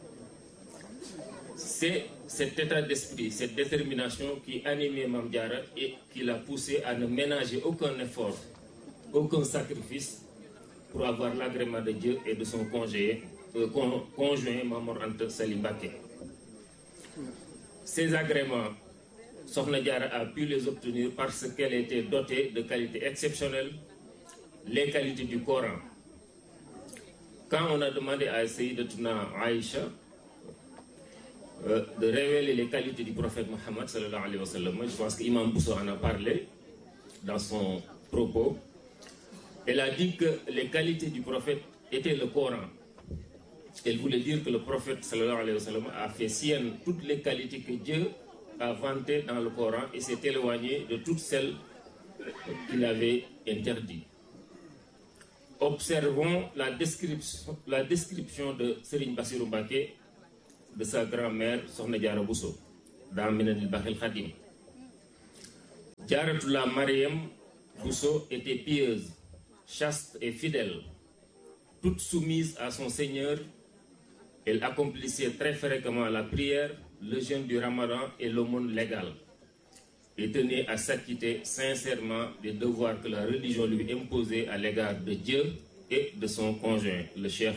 C'est cet état d'esprit, cette détermination qui animait Mame Diarra et qui l'a poussé à ne ménager aucun effort, aucun sacrifice pour avoir l'agrément de Dieu et de son conjoint, euh, con, conjoint Mame Anta Sali Mbacké. Ces agréments, Sokhna Diarra a pu les obtenir parce qu'elle était dotée de qualités exceptionnelles, les qualités du Coran. Quand on a demandé à Sayyidatuna Aïcha Euh, de révéler les qualités du prophète Mohammed sallallahu alayhi wa sallam, je pense qu'Imam Bousso en a parlé dans son propos. Elle a dit que les qualités du prophète étaient le Coran. Elle voulait dire que le prophète sallallahu alayhi wa sallam a fait sienne toutes les qualités que Dieu a vantées dans le Coran et s'est éloigné de toutes celles qu'il avait interdites. Observons la description, la description de Serigne Bassirou Mbacké de sa grand-mère Sokhna Diarra Bousso dans Minanil Bakhil Khadim. Diarratullah Mariam Bousso était pieuse, chaste et fidèle. Toute soumise à son Seigneur, elle accomplissait très fréquemment la prière, le jeûne du Ramadan et l'aumône légale, et tenait à s'acquitter sincèrement des devoirs que la religion lui imposait à l'égard de Dieu et de son conjoint, le Cheikh